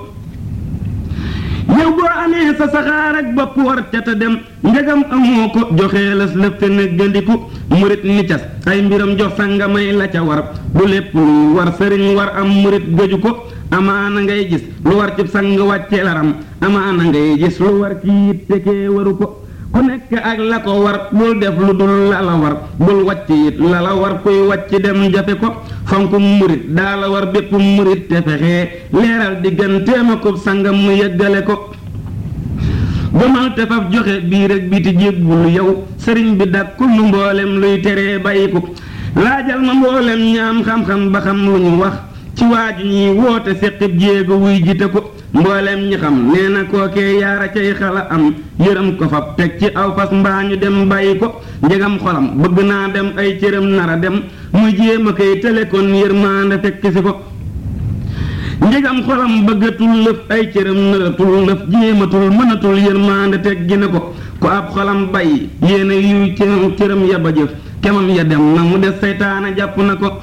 yow boo amee sa saxaar ak bopp war ca te dem njagam amoo ko joxee las lëf te neggandiku murit ni cas ay mbiram jox sanga may la ca war bu lépp luy war sëriñ war am murit gëju ko amaana ngay gis lu war ci sang wàcce laram amaana ngay gis lu war ci it tekee waru ko ku nekk ak la ko war bul def lu dul la la war bul wàcc it la la war kuy wàcc dem jafe ko fonkum murit daa la war bépp murit te fexee leeral digganteem ak sangam mu yeggale ko gomal te faf joxe bii rek biti jébbulu yow sëriñ bi dakkul nu mboolem luy teree bàyyi ko laajal ma mboolem ñaam xam-xam ba xam lu ñu wax ci waaju ñuy woote séqib jéego wuy jite ko mboolem ñi xam nee na kookee yaara cay xala am yërëm ko fab teg ci aw fas mbaa ñu dem bàyyi ko njegam xolam bëgg naa dem ay cëram nara dem muy jéem a koy télékon yërmaande fekk si ko njegam xolam bëggatul lëf ay cëram nëratul lëf jéematul mënatul yërmaande teg gi na ko ku ab xolam bàyyi yéena yuy cëram ya ba jëf kemam ya dem na mu des seytaane jàpp na ko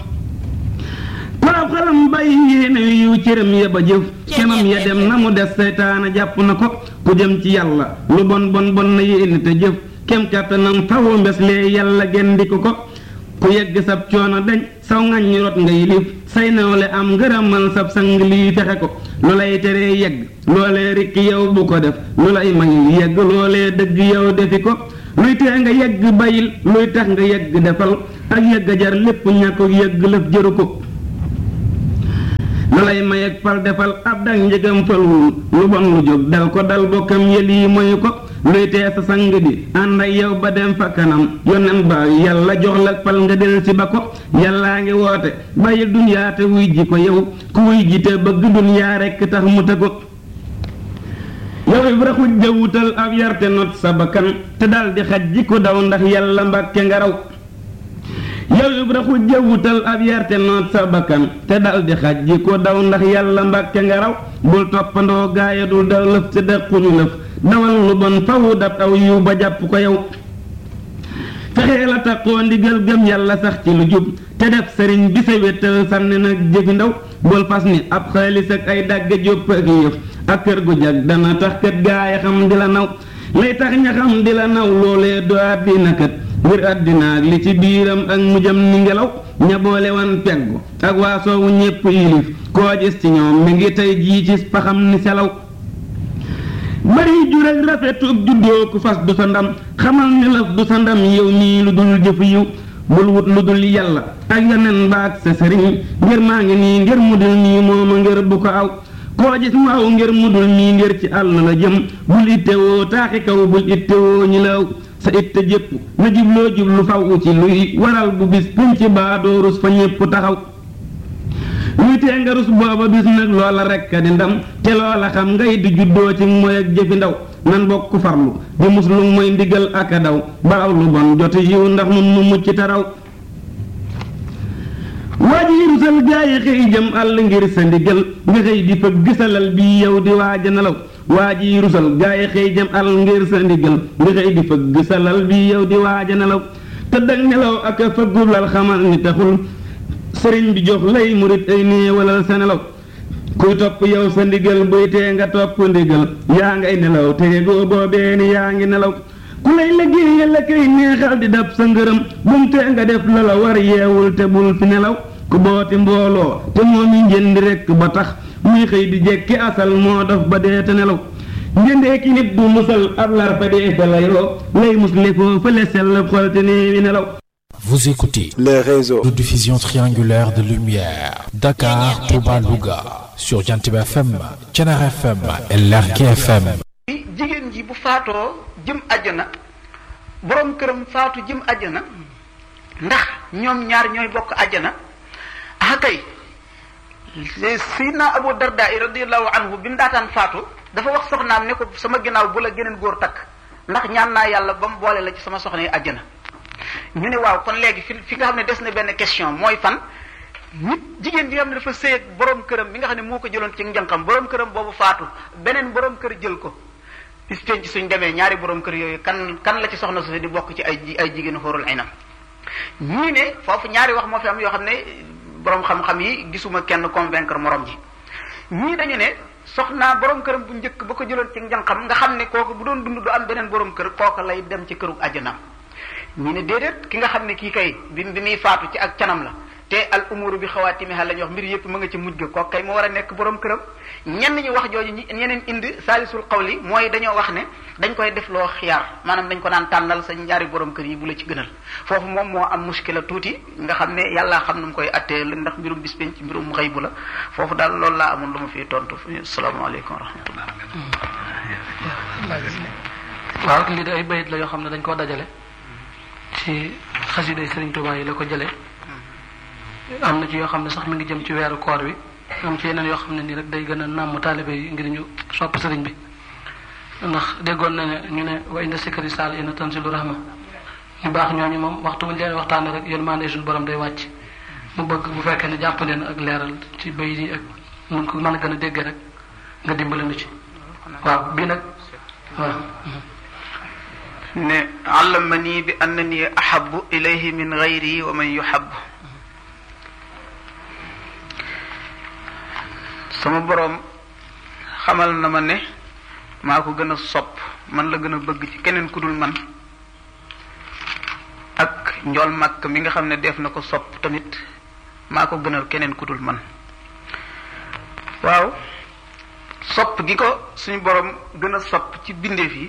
waaw xalam bàyyi yéene yu cëram ya ba jëf kemam ya dem na mu des seytaana jàpp na ko ku jëm ci yàlla lu bon bon bon na yéene te jëf kem kàttanam fawu mbes lee yàlla gendi ko ko ku yegg sab coono dañ saw ngañ ñu rot ngay lif say nawle am ngërëmal sab sang lii fexe ko lu lay teree yegg loolee rikki yow bu ko def lu lay mayul yegg loolee dëgg yow defi ko luy tee nga yegg bayil luy tax nga yegg defal ak yegg jar lépp ñàkk yegg lëf jëru ko lu lay may ak fal defal ab dak njëgam falwul lu bon lu jóg dal ko dal bokkam yël yi moyu ko luy tee sa sang bi ànd ak yow ba dem fa kanam yonen ba yàlla jox la fal nga del si ba ko yàllaa ngi woote bàyyil dunyaa te wuy ji ko yow ku wuy ji te bëgg dunyaa rekk tax mu te ko yow ibra xujja wutal ab yarte not sa bakkan te dal di xaj ji ko daw ndax yàlla mbàkke nga raw yow ibra xujja wutal ab yarte noot sa bakkan te dal di xaj ji ko daw ndax yàlla mbàkke nga raw bul toppandoo gaaya dul daw lëf te dëkkuñu lëf dawal lu bon fawu dab aw yiw ba jàpp ko yow fexee la taxoo ndigal gëm yàlla sax ci lu jub te def sëriñ bi sa wéttal sànni nag jëfi ndaw bul fas ni ab xaalis ak ay dàgge jópp ak yëf ak kër gu jag dana tax kët gaaya xam di la naw lay tax ña xam di la naw loolee do àddina kët ngir àddina ak li ci biiram ak mujjam ni ngelaw ña boole wan peggu ak waa soowu ñépp yilif koo gis ci ñoom mi ngi tey jii ci paxam ni selaw bari jur ak rafetug juddoo ku fas du sa ndam xamal ni lëf du sa ndam yow nii lu dul jëf yiw bul wut lu dul yàlla ak yeneen ba ak sa sëriñ ngir maa ngi nii ngir mu dul nii mooma ngir bu ko aw koo gis mu aw ngir mu dul nii ngir ci àll la jëm bul ittewoo taaxi kaw bul ittewoo ñi law sa itte jépp na jubloo jublu faw ci luy waral bu bis pinc baa doo rus fa ñépp taxaw luy tee nga rus booba bis nag loola rekk di ndam te loola xam ngay di juddoo ci mooy ak jëfi ndaw nan bokk farlu di muslu mooy ndigal ak a daw baraw lu bon joti yiw ndax nun nu mucc taraw waa ji rusal gaa yi xëy jëm àll ngir sa ndigal nga xëy di fëgg gisalal bii yow di waaja nelaw waa ji rusal gaa yi xëy jëm àll ngir sa ndigal nga xëy di fëgg gisalal bii yow di waaja nelaw tëdd ak nelaw ak a fëggul lal xamal ni taxul sëriñ bi jox lay murit ay néewalal sa nelaw kuy topp yow sa ndigal buy tee nga topp ndigal yaa ngay nelaw te goo boobee ni yaa ngi nelaw ku lay liggéeyal la kay neexal di dab sa ngërëm bum tee nga def la la war yeewul te bul fi nelaw ku booti mbooloo te moom yi njëndi rekk ba tax muy xëy di jekki asal moo dof ba dee te nelaw njëndee ki nit du musal ab lar fa dee fa layoo lay musle foo fële sell xol te néewi nelaw. Vous écoutez les réseaux de diffusion triangulaire de lumière Dakar, Touba, Louga sur Jantib F M, Thiénaba F M et Lergui F M. jigéen ji bu faatoo jëm àjjana borom këram faatu jëm àjjana ndax ñoom ñaar ñooy bokk àjjana ah kay Sayyidina Abu Darda radiyallahu anhu bi mu daataan faatu dafa wax soxnaam ne ko sama ginnaaw bu la geneen góor takk ndax ñaan naa yàlla ba mu boole la ci sama soxna yi àjjana. ñu ne waaw kon léegi fi fi nga xam ne des na benn question mooy fan nit jigéen ji nga xam ne dafa sëy ak borom këram bi nga xam ne moo ko jëloon ci njànqam borom këram boobu faatu beneen borom kër jël ko bis penc suñ demee ñaari borom kër yooyu kan kan la ci soxna su di bokk ci ay ay jigéenu xóorul aynam. ñii ne foofu ñaari wax moo fi am yoo xam ne borom xam-xam yi gisuma kenn convaincre morom ji ñii dañu ne soxna borom këram bu njëkk ba ko jëloon ci njànqam nga xam ne kooku bu doon dund du am beneen borom kër kooku lay dem ci këru àjjanaam. ñii ne déedéet ki nga xam ne kii kay bi bi muy faatu ci ak canam la te al umuru bi xawaatimiha la ñuy wax mbir yëpp mu nga ci mujj ga kooku kay moo war a nekk borom këram. ñenn ñi wax jooju ñi ñeneen indi saalisul qawli mooy dañoo wax ne dañ koy def loo xiyaar maanaam dañ ko naan tànnal sa ñaari borom kër yi bu la ci gënal foofu moom moo am muskila tuuti nga xam ne yàlla xam nu mu koy attee ndax mbirum bis penc mbirum xëy bu la foofu daal loolu laa amoon lu ma fiy tontu asalaamaaleykum wa rahmatullah. waaw lii de ay bayit la yoo xam ne dañ koo dajale ci xasiday Sëriñ Tuubaa yi la ko jëlee am na ci yoo xam ne sax mi ngi jëm ci weeru koor wi am ci yeneen yoo xam ne nii rek day gën a nàmm taalibe yi ngir ñu sopp sëriñ bi ndax déggoon na ne ñu ne wa inda sikri saal ina tanzilu rahma ñu baax ñooñu moom waxtu bu ñu leen waxtaane rek yërmande suñu borom day wàcc mu bëgg bu fekkee ne jàpp leen ak leeral ci bayit yi ak mun ko mën a gën a déggee rek nga dimbali nu ci waaw bii nag waaw ne allamani bi annani ahabu ilayhi min gayri wa man yuhab sama boroom xamal na ma ne maa ko gën a sopp man la gën a bëgg ci keneen ku dul man ak njool màkk mi nga xam ne def na ko sopp tamit maa ko gënal keneen ku dul man waaw sopp gi ko suñu boroom gën a sopp ci bindeef yi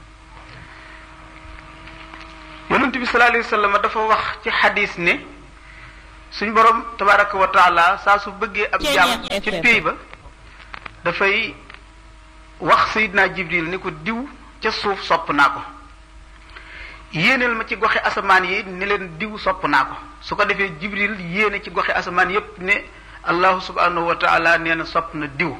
yonent bi sallallahu alayhi wa sallam dafa wax ci xadis ne suñ borom tabaraka wa taala saa su bëggee ab jaam ci péy ba dafay wax sayidna jibril ni ko diw ca suuf sopp naa ko yéeneel ma ci goxe asamaan yi ni leen diw sopp naa ko su ko defee jibril yéene ci goxe asamaan yépp ne allahu subhanahu wa taala nee na sopp na diw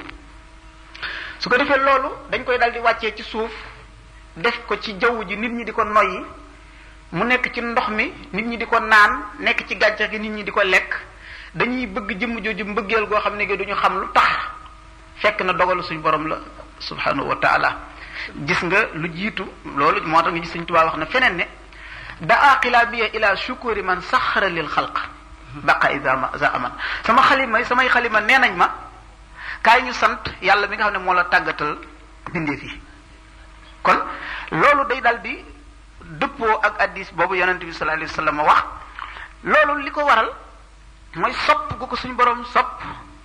su ko defee loolu dañ koy dal di wàccee ci suuf def ko ci jaww ji nit ñi di ko noyyi mu nekk ci ndox mi nit ñi di ko naan nekk ci gàncax gi nit ñi di ko lekk dañuy bëgg jëmm jooju mbëggeel goo xam ne gi duñu xam lu tax fekk na dogalu suñ borom la subhanahu wa taala gis nga lu jiitu loolu moo tax nga gis Sëriñ Tuubaa wax na feneen ne daa qilabiya ila shukuri man saxara lil xalq baqa isa za aman sama xalima samay xalima nee nañ ma kaay ñu sant yàlla mi nga xam ne moo la tàggatal bindeef yi kon loolu day dal di dëppoo ak addis boobu yonent bi sallallahu alayhi wa sallam wax loolu li ko waral mooy sopp gu ko suñu borom sopp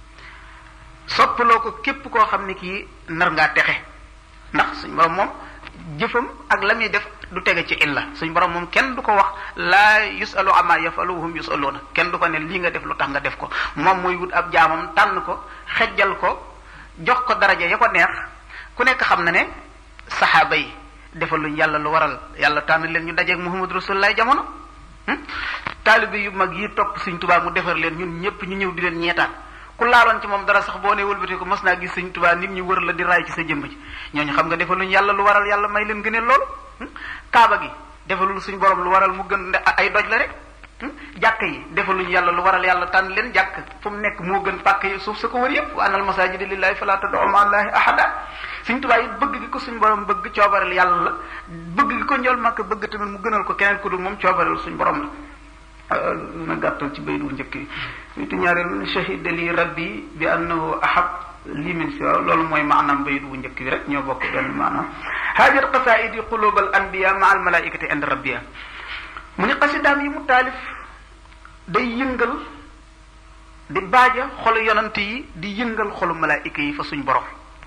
soppaloo ko képp koo xam ne kii nar ngaa texe ndax suñu borom moom jëfam ak la muy def du tege ci illa suñu borom moom kenn du ko wax laa yusalu ama yafalu hum yusaluuna kenn du ko ne lii nga def lu tax nga def ko moom muy wut ab jaamam tànn ko xejjal ko jox ko daraja ya ko neex ku nekk xam na ne saxaaba yi defaluñ yàlla lu waral yàlla tànn leen ñu dajeeg Muhammad Rasulullah jamono taalibe yu mag yi topp Sëriñ Tuubaa mu defar leen ñun ñëpp ñu ñëw di leen ñeetaan ku laaloon ci moom dara sax boo ne wëlbati ko mas naa gis Sëriñ Tuubaa nit ñi wër la di raay ci sa jëmb ji ñooñu xam nga defaluñ yàlla lu waral yàlla may leen gëneel loolu kaaba gi defalul suñ borom lu waral mu gën ay doj la rek jàkk yi defaluñ yàlla lu waral yàlla tànn leen jàkk fu mu nekk moo gën pàkk yi suuf sa ko wër yëpp wa anal masaajida lillahi fala tad'u ma'a allahi ahada Sëriñ Tuubaa yi bëgg gi ko suñ borom bëgg coobareel yàlla la bëgg gi ko njool màkk bëgg tamit mu gënal ko keneen ku dul moom coobareel suñ borom la na gàttal ci baydu njëkk yi witu ñaareel shahida li rabbi bi annahu ahab li min siwa loolu mooy maanaam baydu bu njëkk bi rek ñoo bokk benn maanaam haajat qasaidi qulubal anbiya ma al malaikati inda rabbiya mu ni xasidaam yi mu taalif day yëngal di baaja xolu yonant yi di yëngal xolu malaayika yi fa suñ borom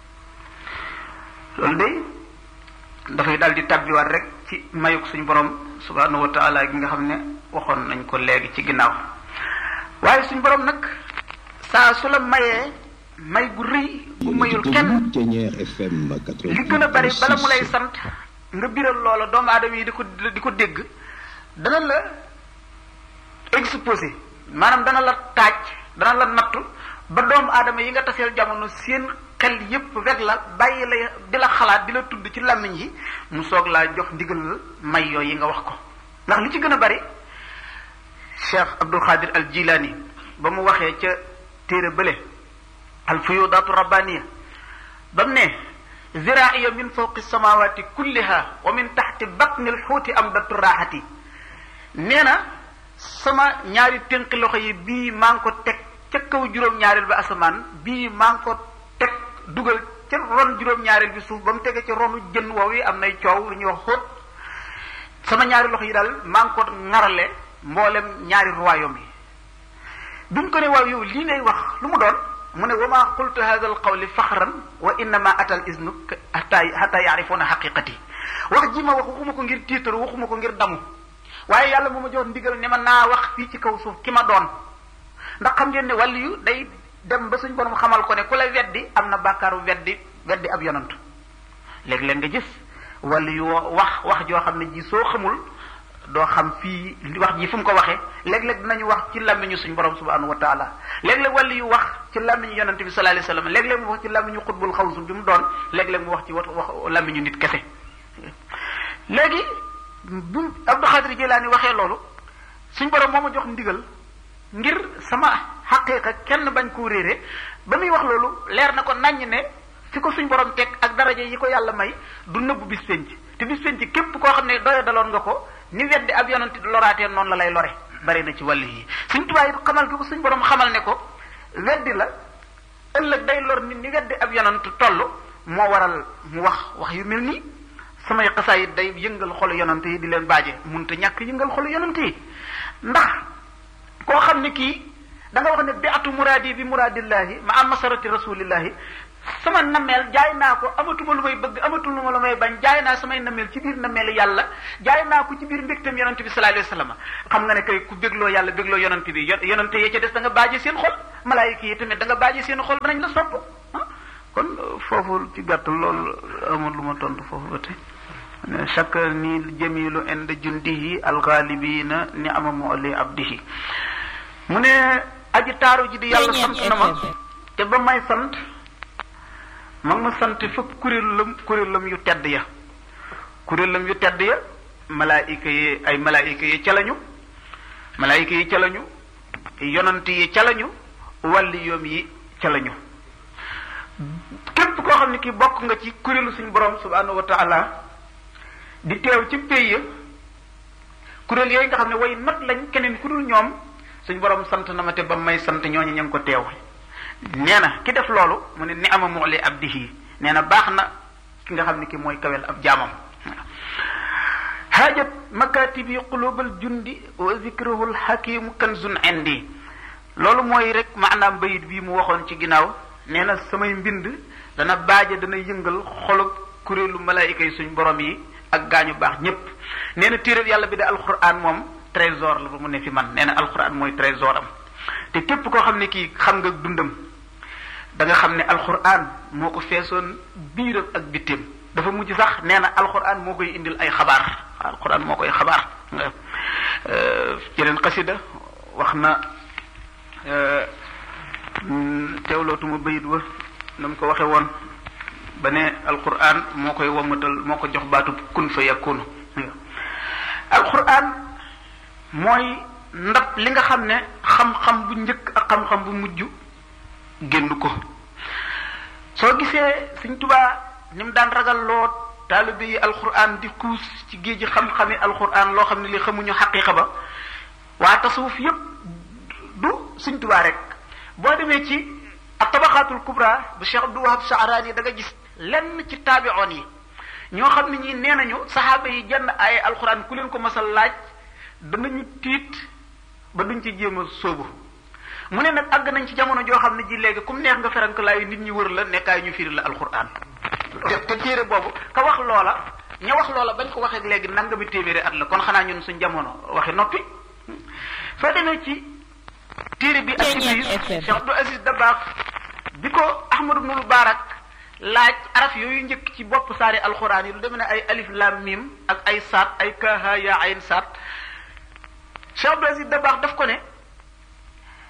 loolu day dafay daal di tabbiwaat rek ci mayuk suñ borom subhanahu wa taala gi nga xam ne waxoon nañ ko léegi ci ginnaaw waaye suñ borom nag saa su la mayee may gu rëy gu mayul kenn li gën a bari bala mu lay sant nga biral loola doomu aadama yi di ko di ko dégg dana la exposé maanaam dana la taaj dana la nattu ba doomu aadama yi nga taseel jamono seen xel yépp weg la bàyyi la di la xalaat di la tudd ci làmmiñ yi mu soog laa jox ndigal may yooyu yi nga wax ko. ndax li ci gën a bari Cheikh Abdul Xaadir al Jilaani ba mu waxee ca téere bële al fuyudaatu rabbaniya ba mu ne ziraiya min fawqi samawati kulliha wa min taxti batni al xuuti am datu raaxati nee na sama ñaari tënki loxo yi bii maa ngi ko teg ca kaw juróom-ñaareel bi asamaan bii maa ngi ko teg dugal ca ron juróom-ñaareel bi suuf ba mu tege ca ronu jën woow yi am nay coow lu ñuy wax xóot sama ñaari loxo yi daal maa ngi ko ŋarale mboolem ñaari royaume yi duñ ko ne waaw yow lii ngay wax lu mu doon mu ne wa ma qultu hadha al qawli faxran wa innama atal isnu hatta hatta yaarifuna xaqiqati wax ji ma wax waxuma ko ngir tiitaru waxuma ko ngir damu waaye yàlla moo ma jox ndigal ne ma naa wax fii ci kaw suuf ki ma doon ndax xam ngeen ne wàllu yu day dem ba suñ borom xamal ko ne ku la weddi am na bàkkaaru weddi weddi ab yonant léeg-léeg nga gis wàllu yu wax wax joo xam ne ji soo xamul doo xam fii wax ji fu mu ko waxee léeg-léeg dinañu wax ci làmmiñu suñ borom subhanahu wa taala léeg-léeg wàllu yu wax ci làmmiñu yonant bi sallallahu alayhi wasallam léeg-léeg mu wax ci làmmiñu xutbul xawsu bi mu doon léeg-léeg mu wax ci wax làmmiñu nit kese léegi bu Abdou Xaadir Jilaani waxee loolu suñ borom moo ma jox ndigal ngir sama xaqiiqa kenn bañ koo réere ba muy wax loolu leer na ko naññ ne fi ko suñ borom teg ak daraja yi ko yàlla may du nëbbu bis penc te bis penc képp koo xam ne doya daloon nga ko ni weddi ab yonent loraatee noonu la lay lore bari na ci wàllu yi suñ tubaab yi xamal gi ko suñ borom xamal ne ko weddi la ëllëg day lor nit ni weddi ab yonent toll moo waral mu wax wax yu mel nii samay xasaayit day yëngal xolu yonent yi di leen baaje munta ñàkk yëngal xolu yonent yi ndax koo xam ne kii da nga wax ne bi atu muraadi bi muraadillahi ma am masarati rasulillahi sama nameel jaay naa ko amatuma lu may bëgg amatuma lu may bañ jaay naa samay nameel ci biir nameel yàlla jaay naa ko ci biir mbégtam yonent bi sallallahu alayhi wasallam xam nga ne kay ku bégloo yàlla bégloo yonent bi yonent yi ca des da nga baaje seen xol malaayika yi tamit da nga baaje seen xol danañ la sopp kon foofu ci gàttal loolu amul lu ma tontu foofu ba tey chaque ni jamilu inda jundihi alxaalibina ni ama moli abdihi mu ne aji taaru ji di yàlla sant na ma te ba may sant mag ma sant fëpp kuréelam kuréelam yu tedd ya kuréelam yu tedd ya malaayika yi ay malaayika yi ca lañu malaayika yi ca lañu yonant yi ca lañu wàlli yoom yi ca lañu képp koo xam ne ki bokk nga ci kuréelu suñu borom subhanahu wa taala di teew ci pays ya kuréel yooyu nga xam ne way not lañ keneen ku dul ñoom suñ borom sant na ma te ba may sant ñooñu ña ngi ko teew nee na ki def loolu mu ne ni ama moole abdihi nee na baax na ki nga xam ne ki mooy kawel ab jaamam haajat makatibi qulubal jundi wa zikruhul hakimu kanzun indi loolu mooy rek maanaam bayit bii mu waxoon ci ginnaaw nee na samay mbind dana baaje dana yëngal xolu kuréelu malaayika yi suñ borom yi ak gaañu baax ñépp nee na téeréb yàlla bi de alquran moom trésor la ba mu ne fi man nee na alquran mooy trésor am te képp koo xam ne kii xam nga dundam da nga xam ne alquran moo ko feesoon biiram ak bitteem dafa mujj sax nee na alquran moo koy indil ay xabaar alquran moo koy xabaar yeneen xasida wax na teewlootuma bayit wa na mu ko waxe woon ba ne alquran moo koy wamatal moo ko jox baatu kun fa yakunu alquran mooy ndab li nga xam ne xam-xam bu njëkk ak xam-xam bu mujj génn ko soo gisee Sëriñ Tuubaa ni mu daan ragal loo taalibe yi alquran di kuus ci géej gi xam-xami alquran loo xam ne li xamuñu xaqiqa ba waa tasawuf yépp du Sëriñ Tuubaa rek boo demee ci ak tabaxaatul kubra bu Cheikh Abdou Wahab Sha'rani da nga gis lenn ci taabi'oon yi ñoo xam ne ñi nee nañu saxaaba yi jenn ay alquran ku leen ko masal laaj danañu tiit ba duñ ci jéem a sóobu mu ne nag àgg nañ ci jamono joo xam ne ji léegi comme neex nga ferank laay nit ñi wër la nekkaay ñu firi la alquran te te téere boobu ka wax loola ña wax loola bañ ko waxee léegi nangami téeméeri at la kon xanaa ñun suñ jamono waxi noppi soo demee ci téere bi ak Iblis Cheikh Abdou Aziz Dabakh bi ko Ahmad ibnul Mubarak laaj araf yooyu njëkk ci bopp saari alquran yi lu demee ne ay alif lam mim ak ay saat ay kaaha yaa ayn saat Cheikh Abdou Aziz Dabakh daf ko ne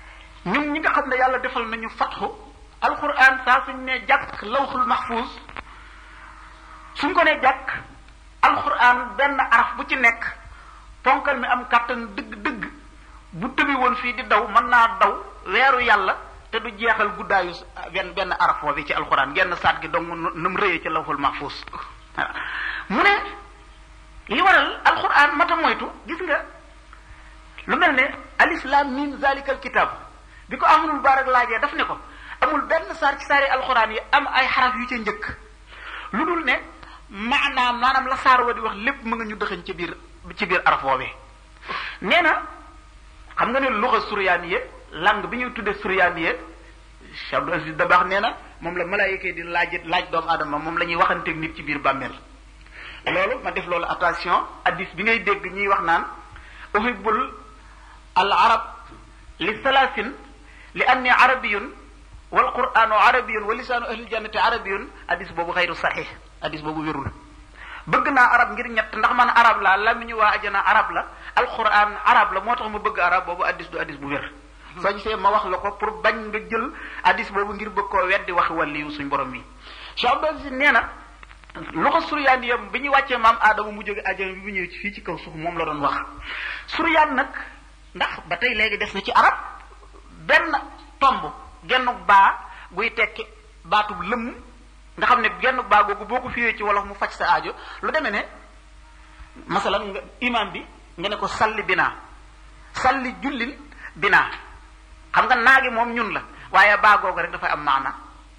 ñun ñi nga xam ne yàlla defal nañu fatxu alquran saa suñ ne jàkk lawxul mahfuz suñ ko ne jàkk alquran benn araf bu ci nekk ponkal mi am kàttan dëgg-dëgg bu tëbi woon fii di daw mën naa daw weeru yàlla te du jeexal guddaayu benn benn araf bi ci alquran genn saat gi dong nu mu rëyee ci lawxul mahfuz mu ne li waral alquran mata moytu gis nga lu mel ne alif lam mim zalikal kitab bi ko amul barak laajee daf ne ko amul benn saar ci saari alquran yi am ay xaraf yu ca njëkk lu dul ne maanaam maanaam la saar wa di wax lépp mu nga ñu dëxañ ci biir ci biir araf woowee nee na xam nga ne luxa suryaaniye langue bi ñuy tuddee suryaaniye Cheikh Abdou Aziz Dabakh nee na moom la malaayika di laaj laaj doomu aadama moom la ñuy waxanteeg nit ci biir bàmmeel loolu ma def loolu attention addis bi ngay dégg ñuy wax naan uhibbul al arab li salaasin li anni arabiyun wal quranu arabiyun wa lisaanu ahlil jannati arabiyun addis boobu xayru saxiix addis boobu wérul bëgg naa arab ngir ñett ndax man arab laa lamiñu waa ajana arab la alquran arab la moo tax ma bëgg arab boobu addis du addis bu wér soo gisee ma wax la ko pour bañ nga jël addis boobu ngir bëgg koo weddi waxi wàlliyu suñ borom bi Cheikh Abdou Aziz nee na loxo suryaan yam bi ñu wàccee maam aadama mu jóge ajana bi bu ñëwee ci fii ci kaw suuf moom la doon wax suryaan nag ndax ba tey léegi des na ci arab benn tomb gennuk baa guy tekki baatub lëmm nga xam ne gennuk baa googu boo ko fiwee ci wolof mu faj sa aajo lu demee ne masalan nga imam bi nga ne ko salli binaa salli jullil binaa xam nga naagi moom ñun la waaye baa googu rek dafay am maana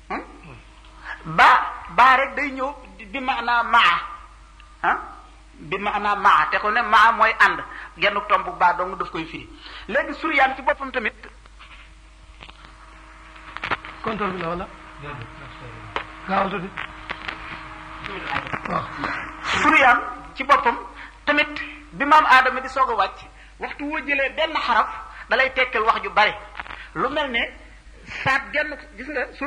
baa baa rek day ñëw bi maanaa maa ah bi maanaa maa te ko ne maa mooy ànd genn tomb baa dong daf koy firi léegi suryaan ci boppam tamit contrôle bi la wala gaawal tuuti waaw suryaan ci boppam tamit bi maam aadama di soog a wàcc waxtu woo jëlee benn xaraf dalay tekkal wax ju bari lu mel ne saat genn gis nga